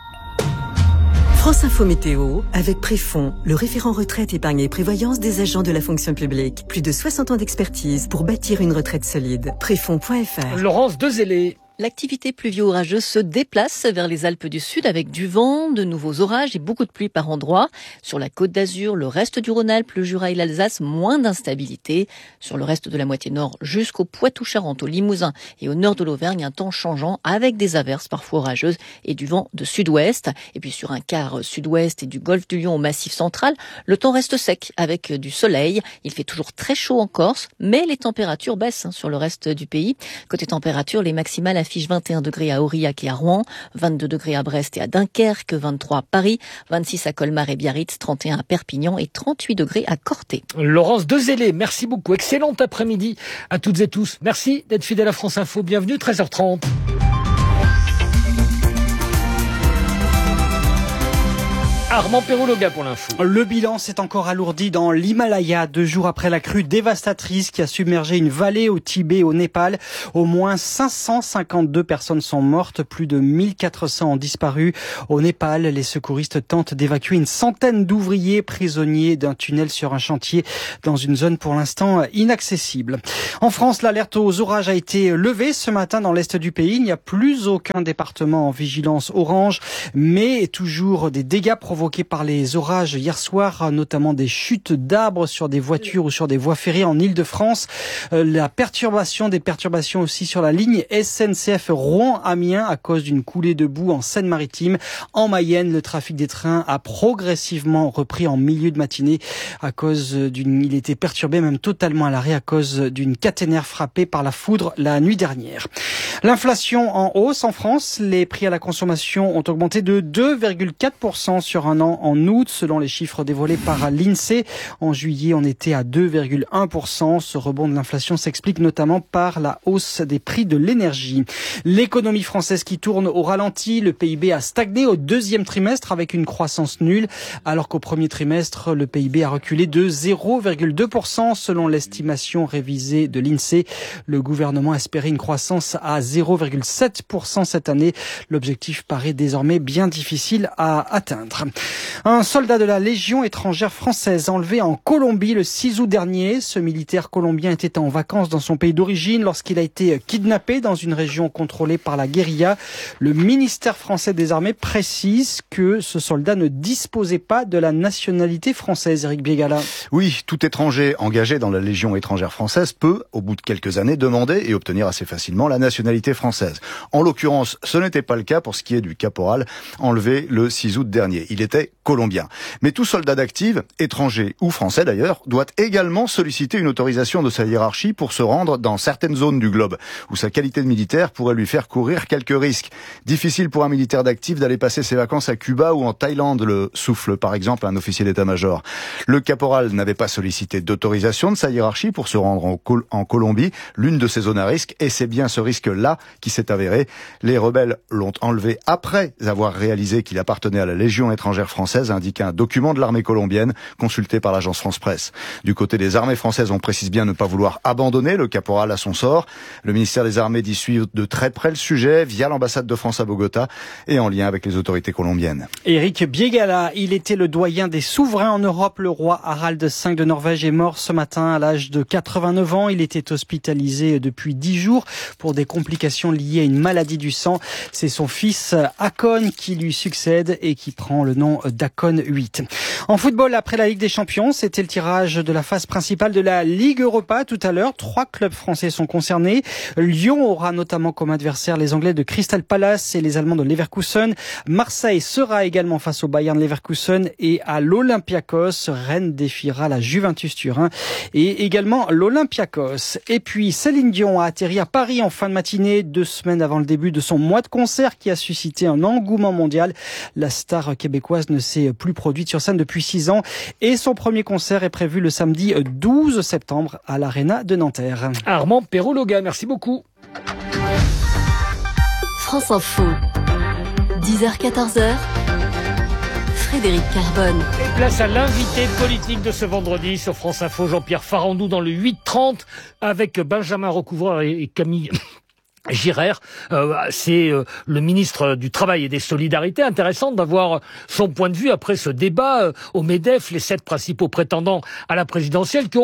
France Info Météo, avec Préfond, le référent retraite, épargne et prévoyance des agents de la fonction publique. Plus de soixante ans d'expertise pour bâtir une retraite solide. Préfond point F R. Laurence Dezellé. L'activité pluvio-orageuse se déplace vers les Alpes du Sud avec du vent, de nouveaux orages et beaucoup de pluie par endroits. Sur la Côte d'Azur, le reste du Rhône-Alpes, le Jura et l'Alsace, moins d'instabilité. Sur le reste de la moitié nord jusqu'au Poitou-Charentes, au Limousin et au nord de l'Auvergne, un temps changeant avec des averses parfois orageuses et du vent de sud-ouest. Et puis sur un quart sud-ouest et du golfe du Lion au Massif central, le temps reste sec avec du soleil. Il fait toujours très chaud en Corse, mais les températures baissent sur le reste du pays. Côté température, les maximales affiche vingt et un degrés à Aurillac et à Rouen, vingt-deux degrés à Brest et à Dunkerque, vingt-trois à Paris, vingt-six à Colmar et Biarritz, trente et un à Perpignan et trente-huit degrés à Corté. Laurence Dezélé, merci beaucoup. Excellent après-midi à toutes et tous. Merci d'être fidèle à France Info. Bienvenue, treize heures trente. Armand Perrologa pour l'info. Le bilan s'est encore alourdi dans l'Himalaya, deux jours après la crue dévastatrice qui a submergé une vallée au Tibet et au Népal. Au moins cinq cent cinquante-deux personnes sont mortes, plus de mille quatre cents ont disparu. Au Népal, les secouristes tentent d'évacuer une centaine d'ouvriers prisonniers d'un tunnel sur un chantier dans une zone pour l'instant inaccessible. En France, l'alerte aux orages a été levée ce matin dans l'est du pays. Il n'y a plus aucun département en vigilance orange, mais toujours des dégâts provoqués par les orages hier soir, notamment des chutes d'arbres sur des voitures ou sur des voies ferrées en Île-de-France. La perturbation, des perturbations aussi sur la ligne S N C F Rouen-Amiens à cause d'une coulée de boue en Seine-Maritime. En Mayenne, le trafic des trains a progressivement repris en milieu de matinée à cause d'une, il était perturbé même totalement à l'arrêt à cause d'une caténaire frappée par la foudre la nuit dernière. L'inflation en hausse en France, les prix à la consommation ont augmenté de deux virgule quatre pour cent sur un an en août, selon les chiffres dévoilés par l'INSEE. En juillet, on était à deux virgule un pour cent. Ce rebond de l'inflation s'explique notamment par la hausse des prix de l'énergie. L'économie française qui tourne au ralenti, le P I B a stagné au deuxième trimestre avec une croissance nulle, alors qu'au premier trimestre, le P I B a reculé de zéro virgule deux pour cent selon l'estimation révisée de l'INSEE. Le gouvernement espérait une croissance à zéro virgule sept pour cent cette année. L'objectif paraît désormais bien difficile à atteindre. Un soldat de la Légion étrangère française enlevé en Colombie le six août dernier. Ce militaire colombien était en vacances dans son pays d'origine lorsqu'il a été kidnappé dans une région contrôlée par la guérilla. Le ministère français des Armées précise que ce soldat ne disposait pas de la nationalité française. Éric Biégala. Oui, tout étranger engagé dans la Légion étrangère française peut, au bout de quelques années, demander et obtenir assez facilement la nationalité française. En l'occurrence, ce n'était pas le cas pour ce qui est du caporal enlevé le six août dernier. Il était colombien. Mais tout soldat d'active, étranger ou français d'ailleurs, doit également solliciter une autorisation de sa hiérarchie pour se rendre dans certaines zones du globe, où sa qualité de militaire pourrait lui faire courir quelques risques. Difficile pour un militaire d'active d'aller passer ses vacances à Cuba ou en Thaïlande, le souffle par exemple un officier d'état-major. Le caporal n'avait pas sollicité d'autorisation de sa hiérarchie pour se rendre en, Col- en Colombie, l'une de ces zones à risque, et c'est bien ce risque-là qui s'est avéré. Les rebelles l'ont enlevé après avoir réalisé qu'il appartenait à la Légion étrangère française, a indiqué un document de l'armée colombienne consulté par l'agence France-Presse. Du côté des armées françaises, on précise bien ne pas vouloir abandonner le caporal à son sort. Le ministère des Armées dit suivre de très près le sujet via l'ambassade de France à Bogota et en lien avec les autorités colombiennes. Éric Biégala, il était le doyen des souverains en Europe. Le roi Harald cinq de Norvège est mort ce matin à l'âge de quatre-vingt-neuf ans. Il était hospitalisé depuis dix jours pour des complications liées à une maladie du sang. C'est son fils Haakon qui lui succède et qui prend le nom d'Haakon huit. En football, après la Ligue des Champions, c'était le tirage de la phase principale de la Ligue Europa tout à l'heure. Trois clubs français sont concernés. Lyon aura notamment comme adversaire les Anglais de Crystal Palace et les Allemands de Leverkusen. Marseille sera également face au Bayern Leverkusen et à l'Olympiakos. Rennes défiera la Juventus Turin et également l'Olympiakos. Et puis Céline Dion a atterri à Paris en fin de matinée, deux semaines avant le début de son mois de concert qui a suscité un engouement mondial. La star québécoise ne s'est plus produite sur scène depuis six ans et son premier concert est prévu le samedi douze septembre à l'Arena de Nanterre. Armand Perrologa, merci beaucoup. France Info, dix heures quatorze heures. Frédéric Carbone. Et place à l'invité politique de ce vendredi sur France Info, Jean-Pierre Farandou dans le huit trente avec Benjamin Recouvreur et Camille Girard. Euh, c'est euh, le ministre du Travail et des Solidarités. Intéressant d'avoir son point de vue après ce débat euh, au MEDEF, les sept principaux prétendants à la présidentielle qui ont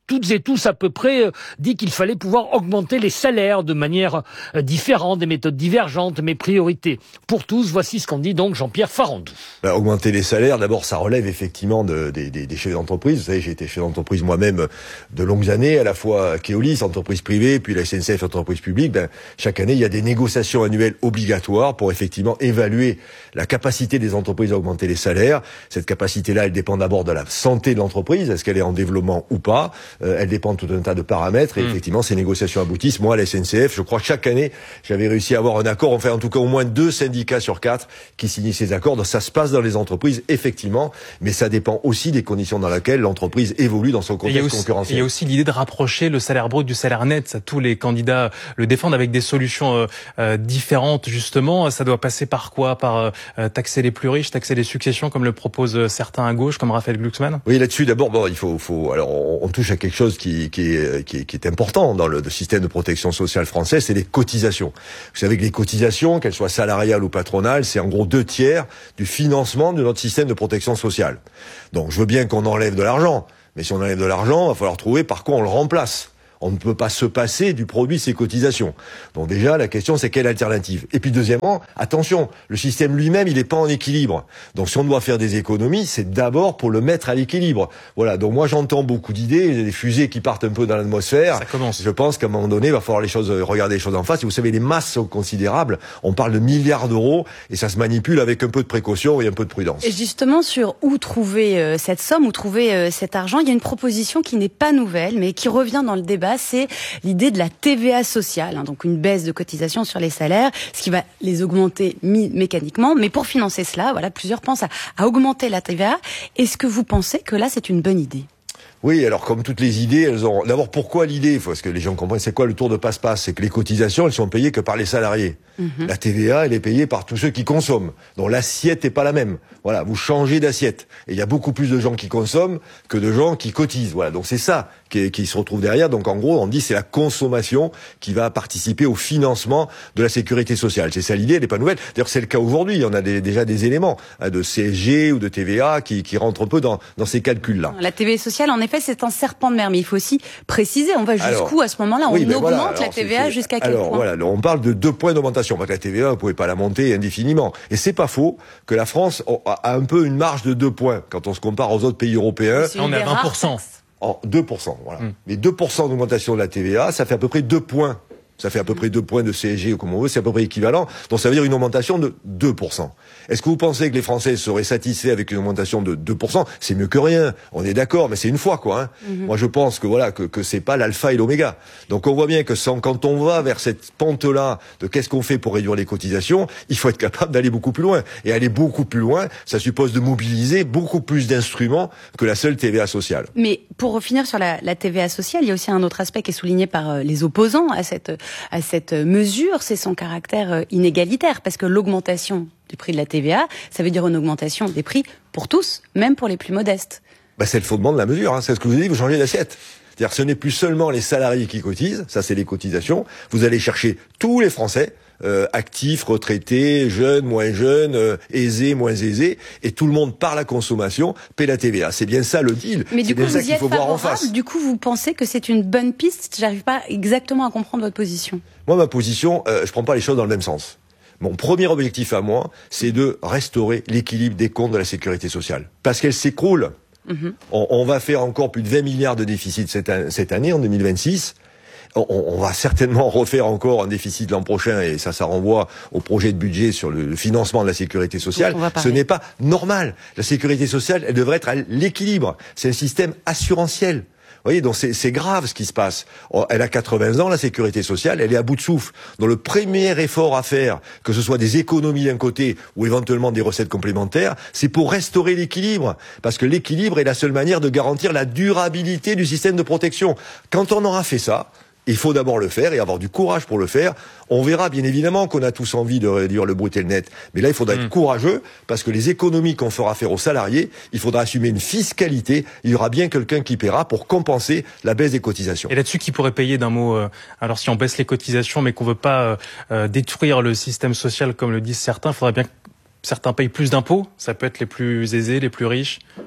toutes et tous à peu près, euh, dit qu'il fallait pouvoir augmenter les salaires de manière euh, différente, des méthodes divergentes, mais priorité pour tous. Voici ce qu'en dit donc Jean-Pierre Farandou. Bah, augmenter les salaires, d'abord, ça relève effectivement de, de, de, des chefs d'entreprise. Vous savez, j'ai été chef d'entreprise moi-même de longues années, à la fois Keolis, entreprise privée, puis la S N C F, entreprise publique. Ben, chaque année, il y a des négociations annuelles obligatoires pour effectivement évaluer la capacité des entreprises à augmenter les salaires. Cette capacité-là, elle dépend d'abord de la santé de l'entreprise, est-ce qu'elle est en développement ou pas. Euh, elle dépend de tout un tas de paramètres, et mmh. effectivement, ces négociations aboutissent. Moi, à la S N C F, je crois que chaque année, j'avais réussi à avoir un accord, enfin, en tout cas, au moins deux syndicats sur quatre qui signent ces accords. Donc, ça se passe dans les entreprises, effectivement, mais ça dépend aussi des conditions dans lesquelles l'entreprise évolue dans son contexte aussi, concurrentiel. Il y a aussi l'idée de rapprocher le salaire brut du salaire net. Ça, tous les candidats le défendent avec des solutions euh, euh, différentes, justement. Ça doit passer par quoi? Par euh, taxer les plus riches, taxer les successions, comme le proposent certains à gauche, comme Raphaël Glucksmann? Oui, là-dessus, d'abord, bon, il faut, faut, alors, on, on touche à quelque chose qui, qui est, qui est, qui est important dans le, le système de protection sociale français, c'est les cotisations. Vous savez que les cotisations, qu'elles soient salariales ou patronales, c'est en gros deux tiers du financement de notre système de protection sociale. Donc, je veux bien qu'on enlève de l'argent, mais si on enlève de l'argent, il va falloir trouver par quoi on le remplace. On ne peut pas se passer du produit de ces cotisations. Donc déjà, la question, c'est quelle alternative? Et puis deuxièmement, attention, le système lui-même, il n'est pas en équilibre. Donc si on doit faire des économies, c'est d'abord pour le mettre à l'équilibre. Voilà, donc moi j'entends beaucoup d'idées, il y a des fusées qui partent un peu dans l'atmosphère. Ça commence. Je pense qu'à un moment donné, il va falloir les choses, regarder les choses en face. Et vous savez, les masses sont considérables. On parle de milliards d'euros et ça se manipule avec un peu de précaution et un peu de prudence. Et justement, sur où trouver euh, cette somme, où trouver euh, cet argent, il y a une proposition qui n'est pas nouvelle, mais qui revient dans le débat. C'est l'idée de la T V A sociale, hein, donc une baisse de cotisation sur les salaires, ce qui va les augmenter mécaniquement. Mais pour financer cela, voilà, plusieurs pensent à, à augmenter la T V A. Est-ce que vous pensez que là, c'est une bonne idée? Oui, alors comme toutes les idées, elles ont... D'abord, pourquoi l'idée? Parce que les gens comprennent, c'est quoi le tour de passe-passe? C'est que les cotisations, elles sont payées que par les salariés. Mmh. La T V A, elle est payée par tous ceux qui consomment. Donc l'assiette n'est pas la même. Voilà, vous changez d'assiette. Et il y a beaucoup plus de gens qui consomment que de gens qui cotisent. Voilà, donc c'est ça qui, qui se retrouve derrière. Donc en gros, on dit c'est la consommation qui va participer au financement de la sécurité sociale. C'est ça l'idée, elle n'est pas nouvelle. D'ailleurs, c'est le cas aujourd'hui. On a des, déjà des éléments hein, de C S G ou de T V A qui, qui rentrent un peu dans, dans ces calculs-là. La T V A sociale, en effet, c'est un serpent de mer. Mais il faut aussi préciser, on va jusqu'où à ce moment-là? On oui, ben augmente voilà. la T V A jusqu'à quel alors, point? Voilà, alors, on parle de deux points d'augmentation. Parce que la T V A, vous ne pouvez pas la monter indéfiniment. Et c'est pas faux que la France a un peu une marge de deux points quand on se compare aux autres pays européens. On est à vingt pour cent. En deux pour cent, voilà. Hum. Mais deux pour cent d'augmentation de la T V A, ça fait à peu près deux points. Ça fait à peu près deux points de C S G ou comme on veut, c'est à peu près équivalent. Donc ça veut dire une augmentation de deux pour cent. Est-ce que vous pensez que les Français seraient satisfaits avec une augmentation de deux pour cent? C'est mieux que rien. On est d'accord, mais c'est une fois, quoi. Hein. Mm-hmm. Moi, je pense que voilà, que, que c'est pas l'alpha et l'oméga. Donc on voit bien que sans, quand on va vers cette pente-là de qu'est-ce qu'on fait pour réduire les cotisations, il faut être capable d'aller beaucoup plus loin. Et aller beaucoup plus loin, ça suppose de mobiliser beaucoup plus d'instruments que la seule T V A sociale. Mais pour finir sur la, la T V A sociale, il y a aussi un autre aspect qui est souligné par les opposants à cette à cette mesure, c'est son caractère inégalitaire, parce que l'augmentation du prix de la T V A, ça veut dire une augmentation des prix pour tous, même pour les plus modestes. Bah, c'est le fondement de la mesure, hein. C'est ce que vous avez dit, vous changez d'assiette. C'est-à-dire que ce n'est plus seulement les salariés qui cotisent, ça c'est les cotisations, vous allez chercher tous les Français, Euh, actifs, retraités, jeunes, moins jeunes, euh, aisés, moins aisés, et tout le monde par la consommation paie la T V A. C'est bien ça le deal. Mais du coup, vous y êtes favorable. Du coup, vous pensez que c'est une bonne piste? J'arrive pas exactement à comprendre votre position. Moi, ma position, euh, je prends pas les choses dans le même sens. Mon premier objectif à moi, c'est de restaurer l'équilibre des comptes de la sécurité sociale, parce qu'elle s'écroule. Mm-hmm. On, on va faire encore plus de vingt milliards de déficit cette, cette année, en deux mille vingt-six. On, on va certainement refaire encore un déficit l'an prochain, et ça, ça renvoie au projet de budget sur le financement de la sécurité sociale. Ce n'est pas normal. La sécurité sociale, elle devrait être à l'équilibre. C'est un système assurantiel. Vous voyez, donc c'est, c'est grave ce qui se passe. Elle a quatre-vingts ans, la sécurité sociale, elle est à bout de souffle. Donc le premier effort à faire, que ce soit des économies d'un côté ou éventuellement des recettes complémentaires, c'est pour restaurer l'équilibre. Parce que l'équilibre est la seule manière de garantir la durabilité du système de protection. Quand on aura fait ça, il faut d'abord le faire et avoir du courage pour le faire. On verra bien évidemment qu'on a tous envie de réduire le brut et le net. Mais là, il faudra mmh. être courageux parce que les économies qu'on fera faire aux salariés, il faudra assumer une fiscalité. Il y aura bien quelqu'un qui paiera pour compenser la baisse des cotisations. Et là-dessus, qui pourrait payer d'un mot euh, alors si on baisse les cotisations mais qu'on veut pas euh, détruire le système social comme le disent certains, il faudrait bien que certains payent plus d'impôts. Ça peut être les plus aisés, les plus riches.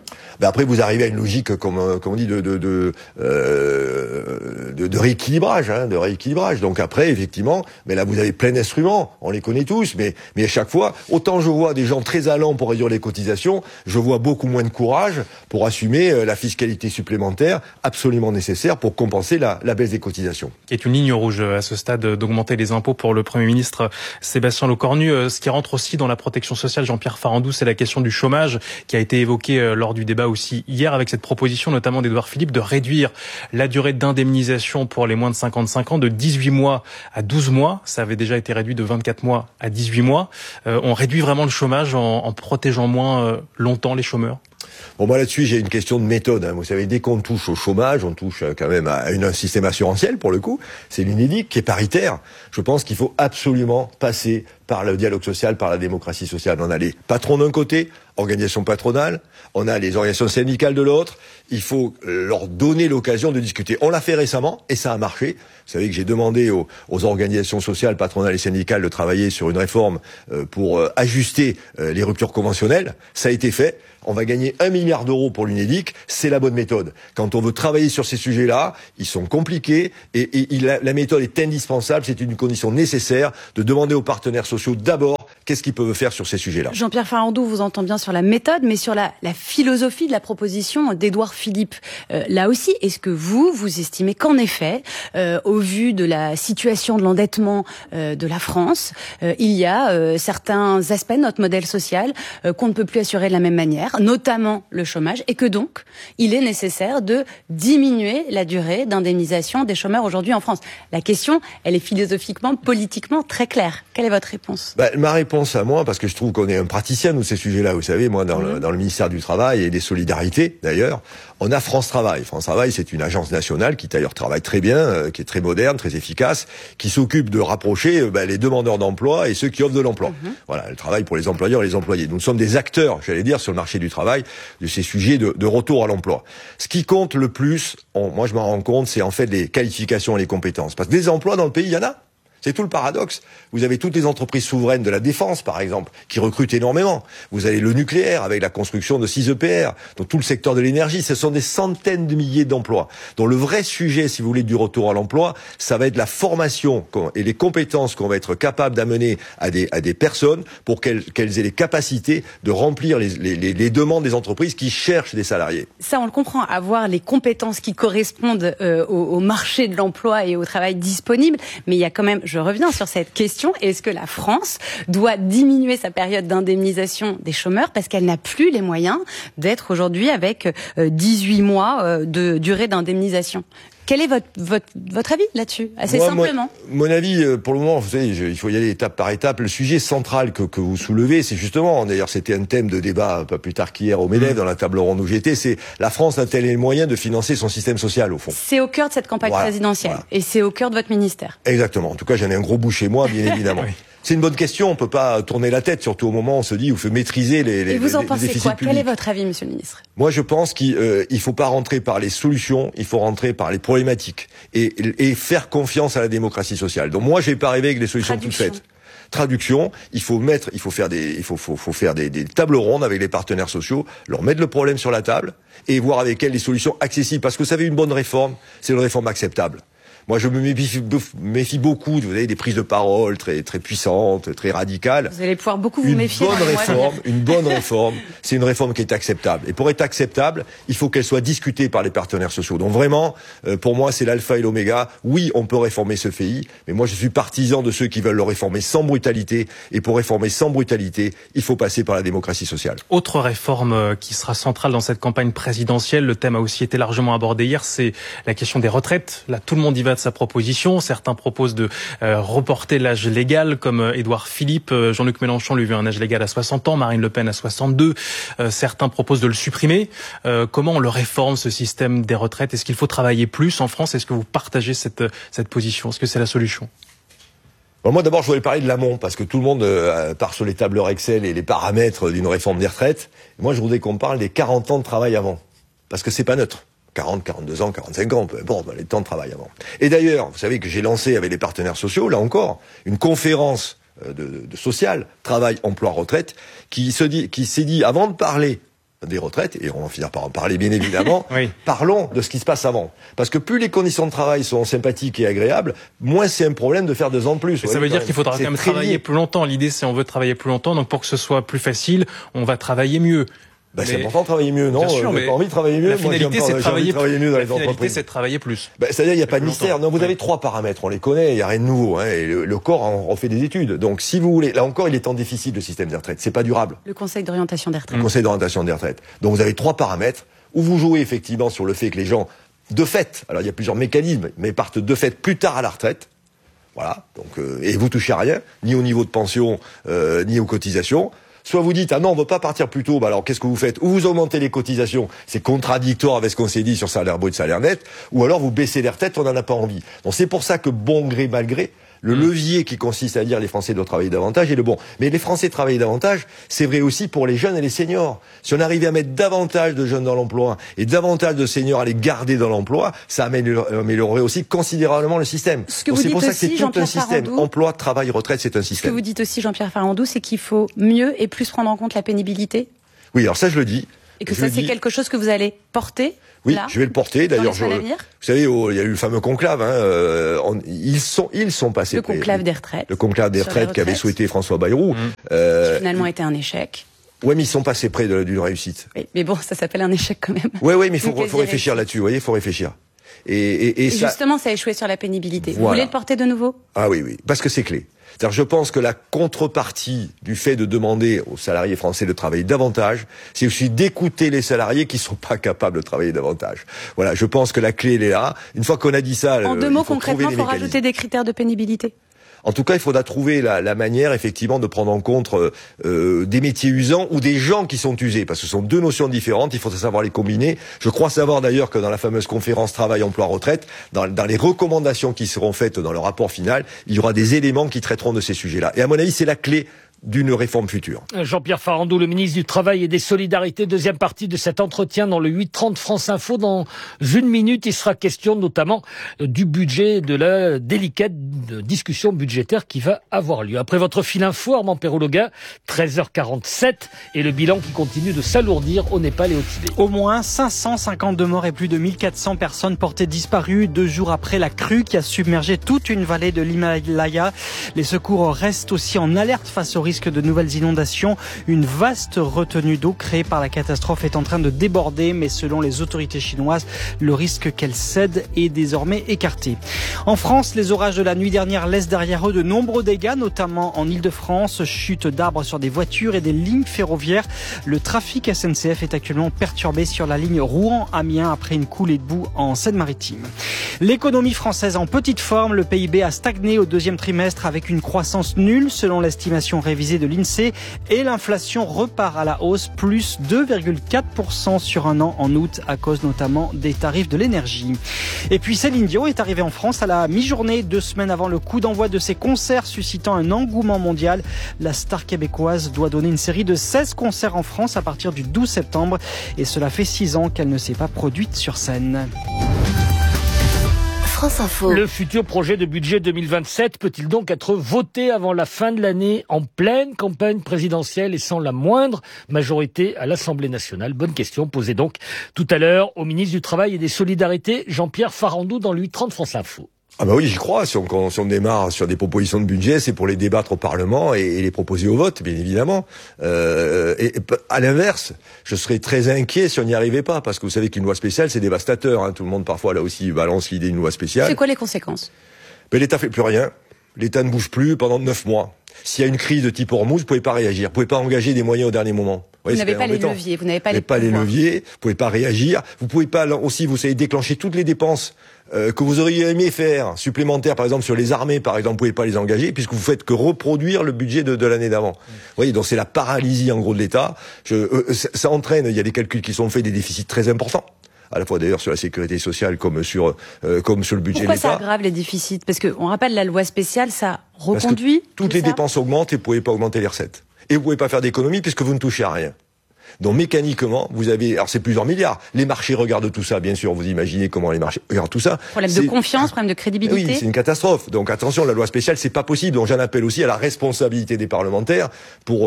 Ben après, vous arrivez à une logique, comme, comme on dit, de de de, euh, de, de rééquilibrage, hein, de rééquilibrage. Donc après, effectivement, mais là, vous avez plein d'instruments, on les connaît tous, mais mais à chaque fois, autant je vois des gens très allants pour réduire les cotisations, je vois beaucoup moins de courage pour assumer la fiscalité supplémentaire absolument nécessaire pour compenser la, la baisse des cotisations. Qui est une ligne rouge à ce stade d'augmenter les impôts pour le Premier ministre Sébastien Lecornu. Ce qui rentre aussi dans la protection sociale, Jean-Pierre Farandou, c'est la question du chômage qui a été évoquée lors du débat aussi hier avec cette proposition notamment d'Édouard Philippe de réduire la durée d'indemnisation pour les moins de cinquante-cinq ans de dix-huit mois à douze mois. Ça avait déjà été réduit de vingt-quatre mois à dix-huit mois. Euh, on réduit vraiment le chômage en, en protégeant moins euh, longtemps les chômeurs. Bon, moi là-dessus, j'ai une question de méthode. Hein. Vous savez, dès qu'on touche au chômage, on touche quand même à une, un système assurantiel, pour le coup. C'est l'UNEDIC qui est paritaire. Je pense qu'il faut absolument passer par le dialogue social, par la démocratie sociale. On a les patrons d'un côté, organisations patronales, on a les organisations syndicales de l'autre. Il faut leur donner l'occasion de discuter. On l'a fait récemment et ça a marché. Vous savez que j'ai demandé aux, aux organisations sociales, patronales et syndicales de travailler sur une réforme euh, pour euh, ajuster euh, les ruptures conventionnelles. Ça a été fait. On va gagner un milliard d'euros pour l'UNEDIC. C'est la bonne méthode. Quand on veut travailler sur ces sujets-là, ils sont compliqués et, et il, la, la méthode est indispensable. C'est une condition nécessaire de demander aux partenaires sociaux d'abord qu'est-ce qu'ils peuvent faire sur ces sujets-là. Jean-Pierre Farandou vous entend bien sur la méthode, mais sur la, la philosophie de la proposition d'Édouard Philippe. Euh, là aussi, est-ce que vous, vous estimez qu'en effet, euh, au vu de la situation de l'endettement euh, de la France, euh, il y a euh, certains aspects de notre modèle social euh, qu'on ne peut plus assurer de la même manière, notamment le chômage, et que donc, il est nécessaire de diminuer la durée d'indemnisation des chômeurs aujourd'hui en France? La question, elle est philosophiquement, politiquement très claire. Quelle est votre réponse? Bah, ma réponse à moi, parce que je trouve qu'on est un praticien de ces sujets-là, vous savez, moi, dans, mmh. le, dans le ministère du Travail et des Solidarités, d'ailleurs, on a France Travail. France Travail, c'est une agence nationale qui, d'ailleurs, travaille très bien, euh, qui est très moderne, très efficace, qui s'occupe de rapprocher euh, bah, les demandeurs d'emploi et ceux qui offrent de l'emploi. Mmh. Voilà, elle travaille pour les employeurs et les employés. Nous sommes des acteurs, j'allais dire, sur le marché du travail, de ces sujets de, de retour à l'emploi. Ce qui compte le plus, on, moi je m'en rends compte, c'est en fait les qualifications et les compétences. Parce que des emplois dans le pays, il y en a. C'est tout le paradoxe. Vous avez toutes les entreprises souveraines de la défense, par exemple, qui recrutent énormément. Vous avez le nucléaire avec la construction de six E P R, donc tout le secteur de l'énergie. Ce sont des centaines de milliers d'emplois. Donc le vrai sujet, si vous voulez, du retour à l'emploi, ça va être la formation et les compétences qu'on va être capable d'amener à des, à des personnes pour qu'elles, qu'elles aient les capacités de remplir les, les, les demandes des entreprises qui cherchent des salariés. Ça, on le comprend, avoir les compétences qui correspondent euh, au, au marché de l'emploi et au travail disponible. Mais il y a quand même, je reviens sur cette question, est-ce que la France doit diminuer sa période d'indemnisation des chômeurs parce qu'elle n'a plus les moyens d'être aujourd'hui avec dix-huit mois de durée d'indemnisation? Quel est votre, votre, votre avis là-dessus, assez Moi, simplement? Mon, mon avis, pour le moment, vous savez, je, il faut y aller étape par étape. Le sujet central que, que vous soulevez, c'est justement, d'ailleurs c'était un thème de débat pas plus tard qu'hier au MEDEF, mmh. dans la table ronde où j'étais, c'est la France a-t-elle les moyens de financer son système social, au fond? C'est au cœur de cette campagne voilà, présidentielle, voilà. Et c'est au cœur de votre ministère. Exactement. En tout cas, j'en ai un gros bout chez moi, bien évidemment. Oui. C'est une bonne question, on peut pas tourner la tête, surtout au moment où on se dit, où il faut maîtriser les, les, Et vous en les, pensez les déficits quoi publics. Quel est votre avis, monsieur le ministre? Moi, je pense qu'il euh, il faut pas rentrer par les solutions, il faut rentrer par les problématiques et, et faire confiance à la démocratie sociale. Donc moi, je vais pas arriver avec les solutions Traduction. toutes faites. Traduction, il faut mettre, il faut faire des, il faut, faut, faut faire des, des tables rondes avec les partenaires sociaux, leur mettre le problème sur la table et voir avec elles les solutions accessibles. Parce que vous savez, une bonne réforme, c'est une réforme acceptable. Moi, je me méfie, méfie beaucoup, vous avez des prises de parole très très puissantes, très radicales. Vous allez pouvoir beaucoup vous une méfier. Bonne réforme, une bonne réforme, c'est une réforme qui est acceptable. Et pour être acceptable, il faut qu'elle soit discutée par les partenaires sociaux. Donc vraiment, euh, pour moi, c'est l'alpha et l'oméga. Oui, on peut réformer ce pays, mais moi, je suis partisan de ceux qui veulent le réformer sans brutalité. Et pour réformer sans brutalité, il faut passer par la démocratie sociale. Autre réforme qui sera centrale dans cette campagne présidentielle, le thème a aussi été largement abordé hier, c'est la question des retraites. Là, tout le monde y va de sa proposition. Certains proposent de euh, reporter l'âge légal, comme euh, Édouard Philippe. Euh, Jean-Luc Mélenchon lui veut un âge légal à soixante ans, Marine Le Pen à soixante-deux. Euh, certains proposent de le supprimer. Euh, comment on le réforme, ce système des retraites? Est-ce qu'il faut travailler plus en France? Est-ce que vous partagez cette, cette position? Est-ce que c'est la solution? Bon, moi, d'abord, je voulais parler de l'amont, parce que tout le monde euh, part sur les tableurs Excel et les paramètres d'une réforme des retraites. Moi, je voudrais qu'on parle des quarante ans de travail avant, parce que c'est pas neutre. quarante, quarante-deux ans, quarante-cinq ans, peu importe, les temps de travail avant. Et d'ailleurs, vous savez que j'ai lancé avec les partenaires sociaux, là encore, une conférence de, de, de sociale, travail, emploi, retraite, qui se dit, qui s'est dit, avant de parler des retraites, et on va finir par en parler bien évidemment, oui. Parlons de ce qui se passe avant. Parce que plus les conditions de travail sont sympathiques et agréables, moins c'est un problème de faire deux ans de plus. Mais ça veut dire qu'il faudra quand même travailler lié. plus longtemps. L'idée, c'est on veut travailler plus longtemps, donc pour que ce soit plus facile, on va travailler mieux. Bah, mais... C'est important de travailler mieux, non? Bien sûr, j'ai pas envie de travailler mieux. La finalité, c'est de travailler, travailler mieux dans la les finalité, entreprises. c'est de travailler plus. Bah, c'est-à-dire, il n'y a pas de mystère. longtemps. Non, vous oui. avez trois paramètres, on les connaît, il n'y a rien de nouveau. Hein, et le, le corps en, en fait des études. Donc, si vous voulez, là encore, il est en déficit, le système des retraites. C'est pas durable. Le Conseil d'orientation des retraites. Le Conseil d'orientation des retraites. Donc, vous avez trois paramètres où vous jouez effectivement sur le fait que les gens, de fait, alors il y a plusieurs mécanismes, mais partent de fait plus tard à la retraite. Voilà. Donc, euh, et vous touchez à rien, ni au niveau de pension, euh, ni aux cotisations. Soit vous dites, ah non, on ne veut pas partir plus tôt, bah alors qu'est-ce que vous faites? Ou vous augmentez les cotisations, c'est contradictoire avec ce qu'on s'est dit sur salaire brut, salaire net, ou alors vous baissez les retraites, on n'en a pas envie. Donc c'est pour ça que bon gré, mal gré, le mmh. levier qui consiste à dire les Français doivent travailler davantage est le bon. Mais les Français travailler davantage, c'est vrai aussi pour les jeunes et les seniors. Si on arrivait à mettre davantage de jeunes dans l'emploi et davantage de seniors à les garder dans l'emploi, ça améliorerait aussi considérablement le système. Ce que Donc vous c'est dites pour ça aussi, que c'est tout un système. Farandou, emploi, travail, retraite, c'est un système. système. Ce que vous dites aussi, Jean-Pierre Farandou, c'est qu'il faut mieux et plus prendre en compte la pénibilité. Oui, alors ça je le dis. Et que je ça, c'est dis. quelque chose que vous allez porter. Oui, là, je vais le porter. D'ailleurs, je, vous savez, oh, il y a eu le fameux conclave. Hein, euh, on, ils sont, ils sont passés. Le conclave des retraites. Le conclave des retraites qu'avait souhaité François Bayrou. Mmh. Euh, qui finalement été un échec. Ouais, mais ils sont passés près d'une réussite. Oui, mais bon, ça s'appelle un échec quand même. Oui, oui, mais il faut, faut réfléchir là-dessus. Vous voyez, il faut réfléchir. Et, et, et, et ça... justement, ça a échoué sur la pénibilité. Voilà. Vous voulez le porter de nouveau? Ah oui, oui, parce que c'est clé. C'est-à-dire, je pense que la contrepartie du fait de demander aux salariés français de travailler davantage, c'est aussi d'écouter les salariés qui sont pas capables de travailler davantage. Voilà, je pense que la clé, elle est là. Une fois qu'on a dit ça, en euh, deux mots, il faut concrètement, il faut rajouter des critères de pénibilité. En tout cas, il faudra trouver la, la manière, effectivement, de prendre en compte euh, des métiers usants ou des gens qui sont usés, parce que ce sont deux notions différentes, il faut savoir les combiner. Je crois savoir d'ailleurs que dans la fameuse conférence travail, emploi, retraite, dans, dans les recommandations qui seront faites dans le rapport final, il y aura des éléments qui traiteront de ces sujets-là. Et à mon avis, c'est la clé d'une réforme future. Jean-Pierre Farandou, le ministre du Travail et des Solidarités, deuxième partie de cet entretien dans le huit trente France Info. Dans une minute, il sera question notamment du budget, de la délicate discussion budgétaire qui va avoir lieu. Après votre fil info, Armand Perrologa, treize heures quarante-sept, et le bilan qui continue de s'alourdir au Népal et au Tibet. Au moins cinq cent cinquante-deux morts et plus de mille quatre cents personnes portées disparues deux jours après la crue qui a submergé toute une vallée de l'Himalaya. Les secours restent aussi en alerte face au risque de nouvelles inondations. Une vaste retenue d'eau créée par la catastrophe est en train de déborder, mais selon les autorités chinoises, le risque qu'elle cède est désormais écarté. En France, les orages de la nuit dernière laissent derrière eux de nombreux dégâts, notamment en Ile-de-France, chute d'arbres sur des voitures et des lignes ferroviaires. Le trafic S N C F est actuellement perturbé sur la ligne Rouen-Amiens après une coulée de boue en Seine-Maritime. L'économie française en petite forme, le P I B a stagné au deuxième trimestre avec une croissance nulle selon l'estimation révisée de l'INSEE et l'inflation repart à la hausse, plus deux virgule quatre pour cent sur un an en août à cause notamment des tarifs de l'énergie. Et puis Céline Dion est arrivée en France à la mi-journée, deux semaines avant le coup d'envoi de ses concerts suscitant un engouement mondial. La star québécoise doit donner une série de seize concerts en France à partir du douze septembre et cela fait six ans qu'elle ne s'est pas produite sur scène. France Info. Le futur projet de budget deux mille vingt-sept peut-il donc être voté avant la fin de l'année en pleine campagne présidentielle et sans la moindre majorité à l'Assemblée nationale? Bonne question posée donc tout à l'heure au ministre du Travail et des Solidarités, Jean-Pierre Farandou, dans le huit trente France Info. Ah bah oui, j'y crois. Si on, si on démarre sur des propositions de budget, c'est pour les débattre au Parlement et, et les proposer au vote, bien évidemment. Euh, et, et à l'inverse, je serais très inquiet si on n'y arrivait pas, parce que vous savez qu'une loi spéciale, c'est dévastateur. Hein. Tout le monde parfois là aussi balance l'idée d'une loi spéciale. C'est quoi les conséquences? Ben, l'État fait plus rien. L'État ne bouge plus pendant neuf mois. S'il y a une crise de type Hormuz, vous pouvez pas réagir. Vous pouvez pas engager des moyens au dernier moment. Vous n'avez pas les leviers, vous n'avez pas les, pas les leviers, vous pouvez pas réagir, vous pouvez pas aussi, vous savez, déclencher toutes les dépenses euh, que vous auriez aimé faire, supplémentaires, par exemple, sur les armées, par exemple, vous pouvez pas les engager, puisque vous faites que reproduire le budget de, de l'année d'avant. Mmh. Vous voyez, donc c'est la paralysie, en gros, de l'État. Je, euh, ça, ça entraîne, il y a des calculs qui sont faits, des déficits très importants. À la fois d'ailleurs sur la sécurité sociale comme sur euh, comme sur le budget Pourquoi de l'État. Pourquoi ça aggrave les déficits? Parce que on rappelle la loi spéciale, ça reconduit. Parce que toutes les ça. dépenses augmentent et vous pouvez pas augmenter les recettes. Et vous pouvez pas faire d'économie puisque vous ne touchez à rien. Donc mécaniquement, vous avez, alors c'est plusieurs milliards. Les marchés regardent tout ça, bien sûr. Vous imaginez comment les marchés regardent tout ça. Problème de confiance, problème de crédibilité. Oui, c'est une catastrophe. Donc attention, la loi spéciale, c'est pas possible. Donc j'en appelle aussi à la responsabilité des parlementaires pour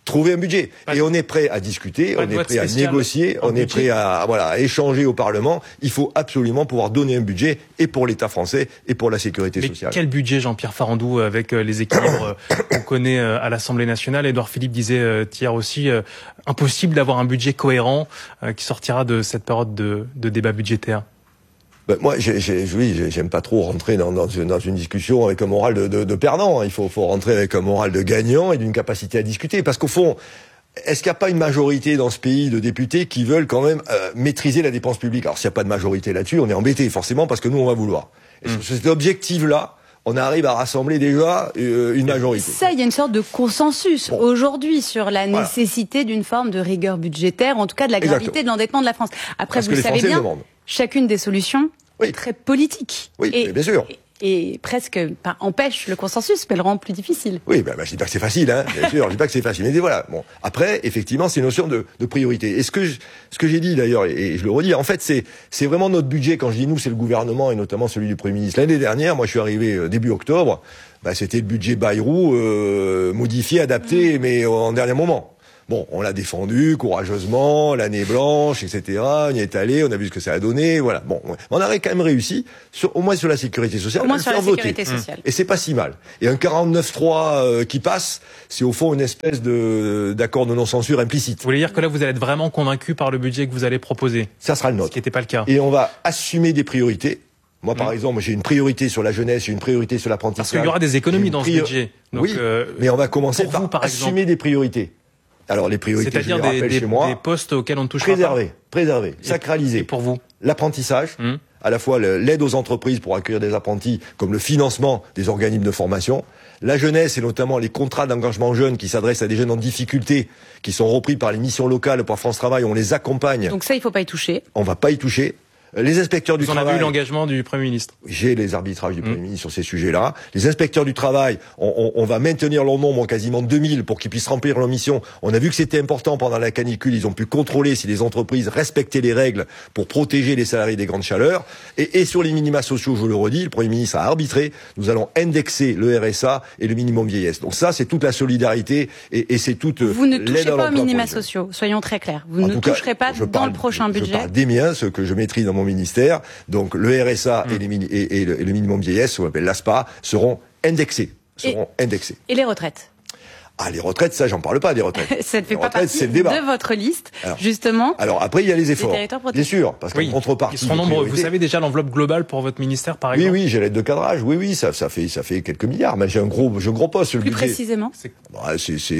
trouver un budget. Et on est prêt à discuter, on est prêt à négocier, on est prêt à, voilà, à échanger au Parlement. Il faut absolument pouvoir donner un budget et pour l'État français et pour la sécurité Mais sociale. Quel budget, Jean-Pierre Farandou, avec les équilibres qu'on connaît à l'Assemblée nationale? Édouard Philippe disait hier aussi, euh, impossible d'avoir un budget cohérent euh, qui sortira de cette période de, de débat budgétaire. Ben, moi, j'ai, j'ai, oui, j'aime pas trop rentrer dans, dans, une, dans une discussion avec un moral de, de, de perdant. Il faut, faut rentrer avec un moral de gagnant et d'une capacité à discuter. Parce qu'au fond, est-ce qu'il n'y a pas une majorité dans ce pays de députés qui veulent quand même euh, maîtriser la dépense publique? Alors, s'il n'y a pas de majorité là-dessus, on est embêté, forcément, parce que nous, on va vouloir. Et mmh. sur cet objectif-là, on arrive à rassembler déjà euh, une majorité. Ça, il y a une sorte de consensus bon. aujourd'hui sur la voilà. nécessité d'une forme de rigueur budgétaire, en tout cas de la gravité Exactement. de l'endettement de la France. Après, Parce vous le savez Français bien, le chacune des solutions oui. est très politique. Oui, et, bien sûr. Et, et presque pas, empêche le consensus, mais le rend plus difficile. Oui, ben, ben, je dis pas que c'est facile, hein, bien sûr, je dis pas que c'est facile. Mais voilà, bon. Après, effectivement, c'est une notion de, de priorité. Et ce que je, ce que j'ai dit d'ailleurs, et, et je le redis, en fait, c'est, c'est vraiment notre budget. Quand je dis nous, c'est le gouvernement et notamment celui du Premier ministre. L'année dernière, moi, je suis arrivé euh, début octobre. Ben, c'était le budget Bayrou euh, modifié, adapté, mmh. mais en dernier moment. Bon, on l'a défendu courageusement, l'année blanche, et cetera. On y est allé, on a vu ce que ça a donné, voilà. Bon, on aurait quand même réussi, sur, au moins sur la sécurité sociale, au moins à le sur faire la voter. sécurité sociale. Et c'est pas si mal. Et un quarante-neuf trois euh, qui passe, c'est au fond une espèce de d'accord de non-censure implicite. Vous voulez dire que là, vous allez être vraiment convaincu par le budget que vous allez proposer? Ça sera le nôtre. Ce qui n'était pas le cas. Et on va assumer des priorités. Moi, par mmh. exemple, j'ai une priorité sur la jeunesse, j'ai une priorité sur l'apprentissage. Parce qu'il y aura des économies dans priori... ce budget. Donc, oui, euh, mais on va commencer par, vous, par assumer exemple. des priorités. Alors les priorités, c'est-à-dire je les rappelle des, chez moi, des postes auxquels on ne touche préserver, pas. Préserver, préserver, et, sacraliser. Et pour vous, l'apprentissage, mmh. à la fois l'aide aux entreprises pour accueillir des apprentis, comme le financement des organismes de formation, la jeunesse et notamment les contrats d'engagement jeunes qui s'adressent à des jeunes en difficulté, qui sont repris par les missions locales, par France Travail, on les accompagne. Donc ça, il faut pas y toucher. On va pas y toucher. Les inspecteurs du Vous en travail. avez eu l'engagement du Premier ministre. J'ai les arbitrages du Premier mmh. ministre sur ces sujets-là. Les inspecteurs du travail, on, on, on va maintenir leur nombre, quasiment deux mille, pour qu'ils puissent remplir leur mission. On a vu que c'était important pendant la canicule. Ils ont pu contrôler si les entreprises respectaient les règles pour protéger les salariés des grandes chaleurs. Et, et sur les minima sociaux, je le redis, le Premier ministre a arbitré. Nous allons indexer le R S A et le minimum vieillesse. Donc ça, c'est toute la solidarité et, et c'est toute l'aide à l'emploi. Vous ne touchez pas aux minima sociaux, soyons très clairs. Vous en ne toucherez cas, pas dans parle, le prochain budget. Je parle des miens, ceux que je maîtrise dans mon ministère. Donc le R S A mmh. et, les mini, et, et, le, et le minimum vieillesse, on appelle l'A S P A, seront indexés. Seront et, indexés. Et les retraites? Ah, les retraites, ça, j'en parle pas des retraites. Ça ne fait les pas retraites, partie de votre liste, alors, justement. Alors après, il y a les efforts. Bien sûr, parce qu'en oui, contrepartie. Ils seront nombreux. Vous savez déjà l'enveloppe globale pour votre ministère, par exemple? Oui, oui, j'ai l'aide de cadrage. Oui, oui, ça, ça fait, ça fait quelques milliards. Mais j'ai un gros, j'ai un gros poste. Plus le budget. précisément. C'est, bah, c'est, c'est,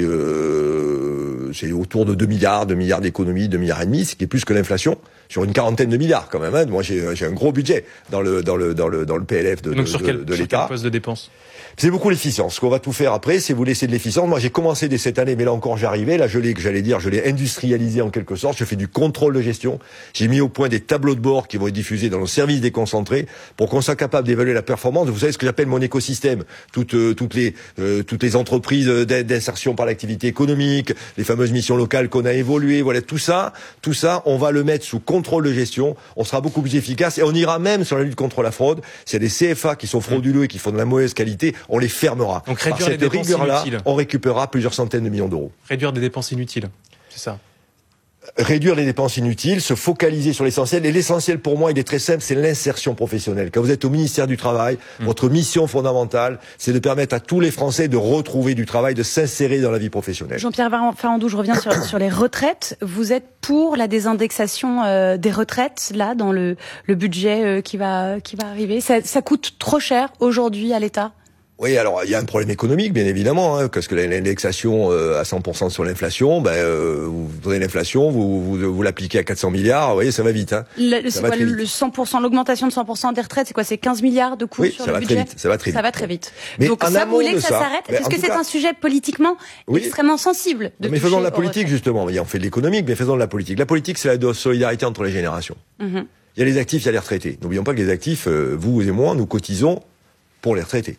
euh, c'est autour de deux milliards, deux milliards d'économies, deux milliards et demi, ce qui est plus que l'inflation. Sur une quarantaine de milliards, quand même, hein. Moi, j'ai, j'ai un gros budget dans le, dans le, dans le, dans le P L F de, Donc de, sur de, quel, de sur l'État. Quel poste de dépenses? C'est beaucoup l'efficience. Ce qu'on va tout faire après, c'est vous laisser de l'efficience. Moi, j'ai commencé dès cette année, mais là encore, j'arrivais. Là, je l'ai, que j'allais dire, je l'ai industrialisé en quelque sorte. Je fais du contrôle de gestion. J'ai mis au point des tableaux de bord qui vont être diffusés dans nos services déconcentrés pour qu'on soit capable d'évaluer la performance. Vous savez ce que j'appelle mon écosystème. Toutes, euh, toutes les, euh, toutes les entreprises d'insertion par l'activité économique, les fameuses missions locales qu'on a évoluées. Voilà, tout ça, tout ça, on va le mettre sous contrôle de gestion. On sera beaucoup plus efficace et on ira même sur la lutte contre la fraude. S'il y a des C F A qui sont frauduleux et qui font de la mauvaise qualité, on les fermera. Donc réduire Par cette les dépenses rigueur-là, inutiles. on récupérera plusieurs centaines de millions d'euros. Réduire des dépenses inutiles, c'est ça. Réduire les dépenses inutiles, se focaliser sur l'essentiel. Et l'essentiel pour moi, il est très simple, c'est l'insertion professionnelle. Quand vous êtes au ministère du Travail, mmh. votre mission fondamentale, c'est de permettre à tous les Français de retrouver du travail, de s'insérer dans la vie professionnelle. Jean-Pierre Farandou, je reviens sur, sur les retraites. Vous êtes pour la désindexation euh, des retraites, là, dans le, le budget euh, qui va, qui va arriver? Ça, ça coûte trop cher aujourd'hui à l'État? Oui, alors il y a un problème économique, bien évidemment, hein, parce que l'indexation euh, à cent pour cent sur l'inflation, ben euh, vous prenez l'inflation, vous, vous vous l'appliquez à quatre cents milliards, vous voyez, ça va vite. Hein. Le, c'est quoi le cent pour cent, l'augmentation de cent pour cent des retraites, c'est quoi? C'est quinze milliards de coûts oui, sur ça le va budget? Très vite, ça va très vite. Ça va très vite. Mais donc ça, vous voulez que ça, ça s'arrête? Est-ce que c'est cas... un sujet politiquement oui. extrêmement sensible de Mais faisons de la politique, justement. On fait de l'économique, mais faisons de la politique. La politique, c'est la solidarité entre les générations. Mm-hmm. Il y a les actifs, il y a les retraités. N'oublions pas que les actifs, euh, vous et moi, nous cotisons pour les retraités.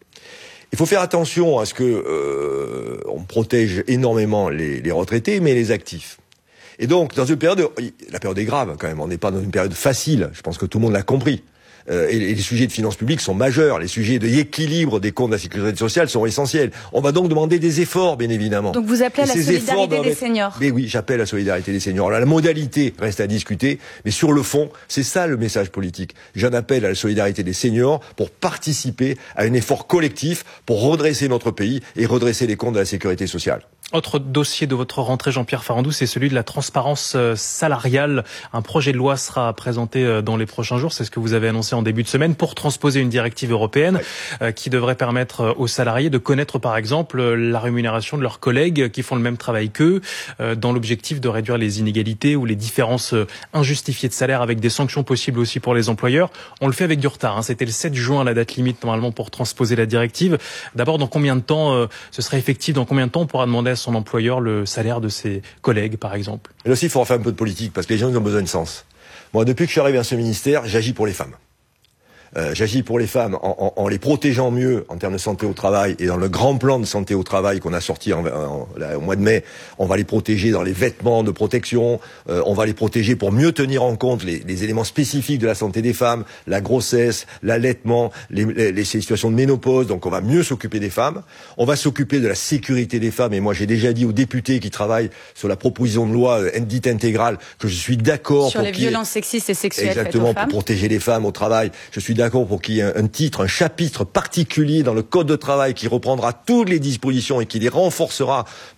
Il faut faire attention à ce que euh, on protège énormément les, les retraités, mais les actifs. Et donc, dans une période, la période est grave quand même. On n'est pas dans une période facile. Je pense que tout le monde l'a compris. euh, et les sujets de finances publiques sont majeurs. Les sujets d'équilibre des comptes de la sécurité sociale sont essentiels. On va donc demander des efforts, bien évidemment. Donc vous appelez à la solidarité des seniors. Mais oui, j'appelle à la solidarité des seniors. Alors, la modalité reste à discuter, mais sur le fond, c'est ça le message politique. J'en appelle à la solidarité des seniors pour participer à un effort collectif pour redresser notre pays et redresser les comptes de la sécurité sociale. Autre dossier de votre rentrée, Jean-Pierre Farandou, c'est celui de la transparence salariale. Un projet de loi sera présenté dans les prochains jours, c'est ce que vous avez annoncé en début de semaine, pour transposer une directive européenne ouais. qui devrait permettre aux salariés de connaître par exemple la rémunération de leurs collègues qui font le même travail qu'eux, dans l'objectif de réduire les inégalités ou les différences injustifiées de salaire, avec des sanctions possibles aussi pour les employeurs. On le fait avec du retard, hein. C'était le sept juin la date limite normalement pour transposer la directive. D'abord, dans combien de temps ce serait effectif, dans combien de temps on pourra demander à son employeur le salaire de ses collègues, par exemple? Et là aussi, il faudra faire un peu de politique, parce que les gens ils ont besoin de sens. Moi, depuis que je suis arrivé à ce ministère, j'agis pour les femmes. Euh, j'agis pour les femmes en, en, en les protégeant mieux en termes de santé au travail, et dans le grand plan de santé au travail qu'on a sorti en, en, là, au mois de mai, on va les protéger dans les vêtements de protection, euh, on va les protéger pour mieux tenir en compte les, les éléments spécifiques de la santé des femmes, la grossesse, l'allaitement, les, les, les situations de ménopause, donc on va mieux s'occuper des femmes, on va s'occuper de la sécurité des femmes, et moi j'ai déjà dit aux députés qui travaillent sur la proposition de loi euh, dite intégrale que je suis d'accord sur pour les qu'il... violences sexistes et sexuelles exactement, faites aux femmes. pour protéger les femmes au travail, je suis d'accord pour qu'il y ait un titre, un chapitre particulier dans le Code de travail qui reprendra toutes les dispositions et qui les renforcera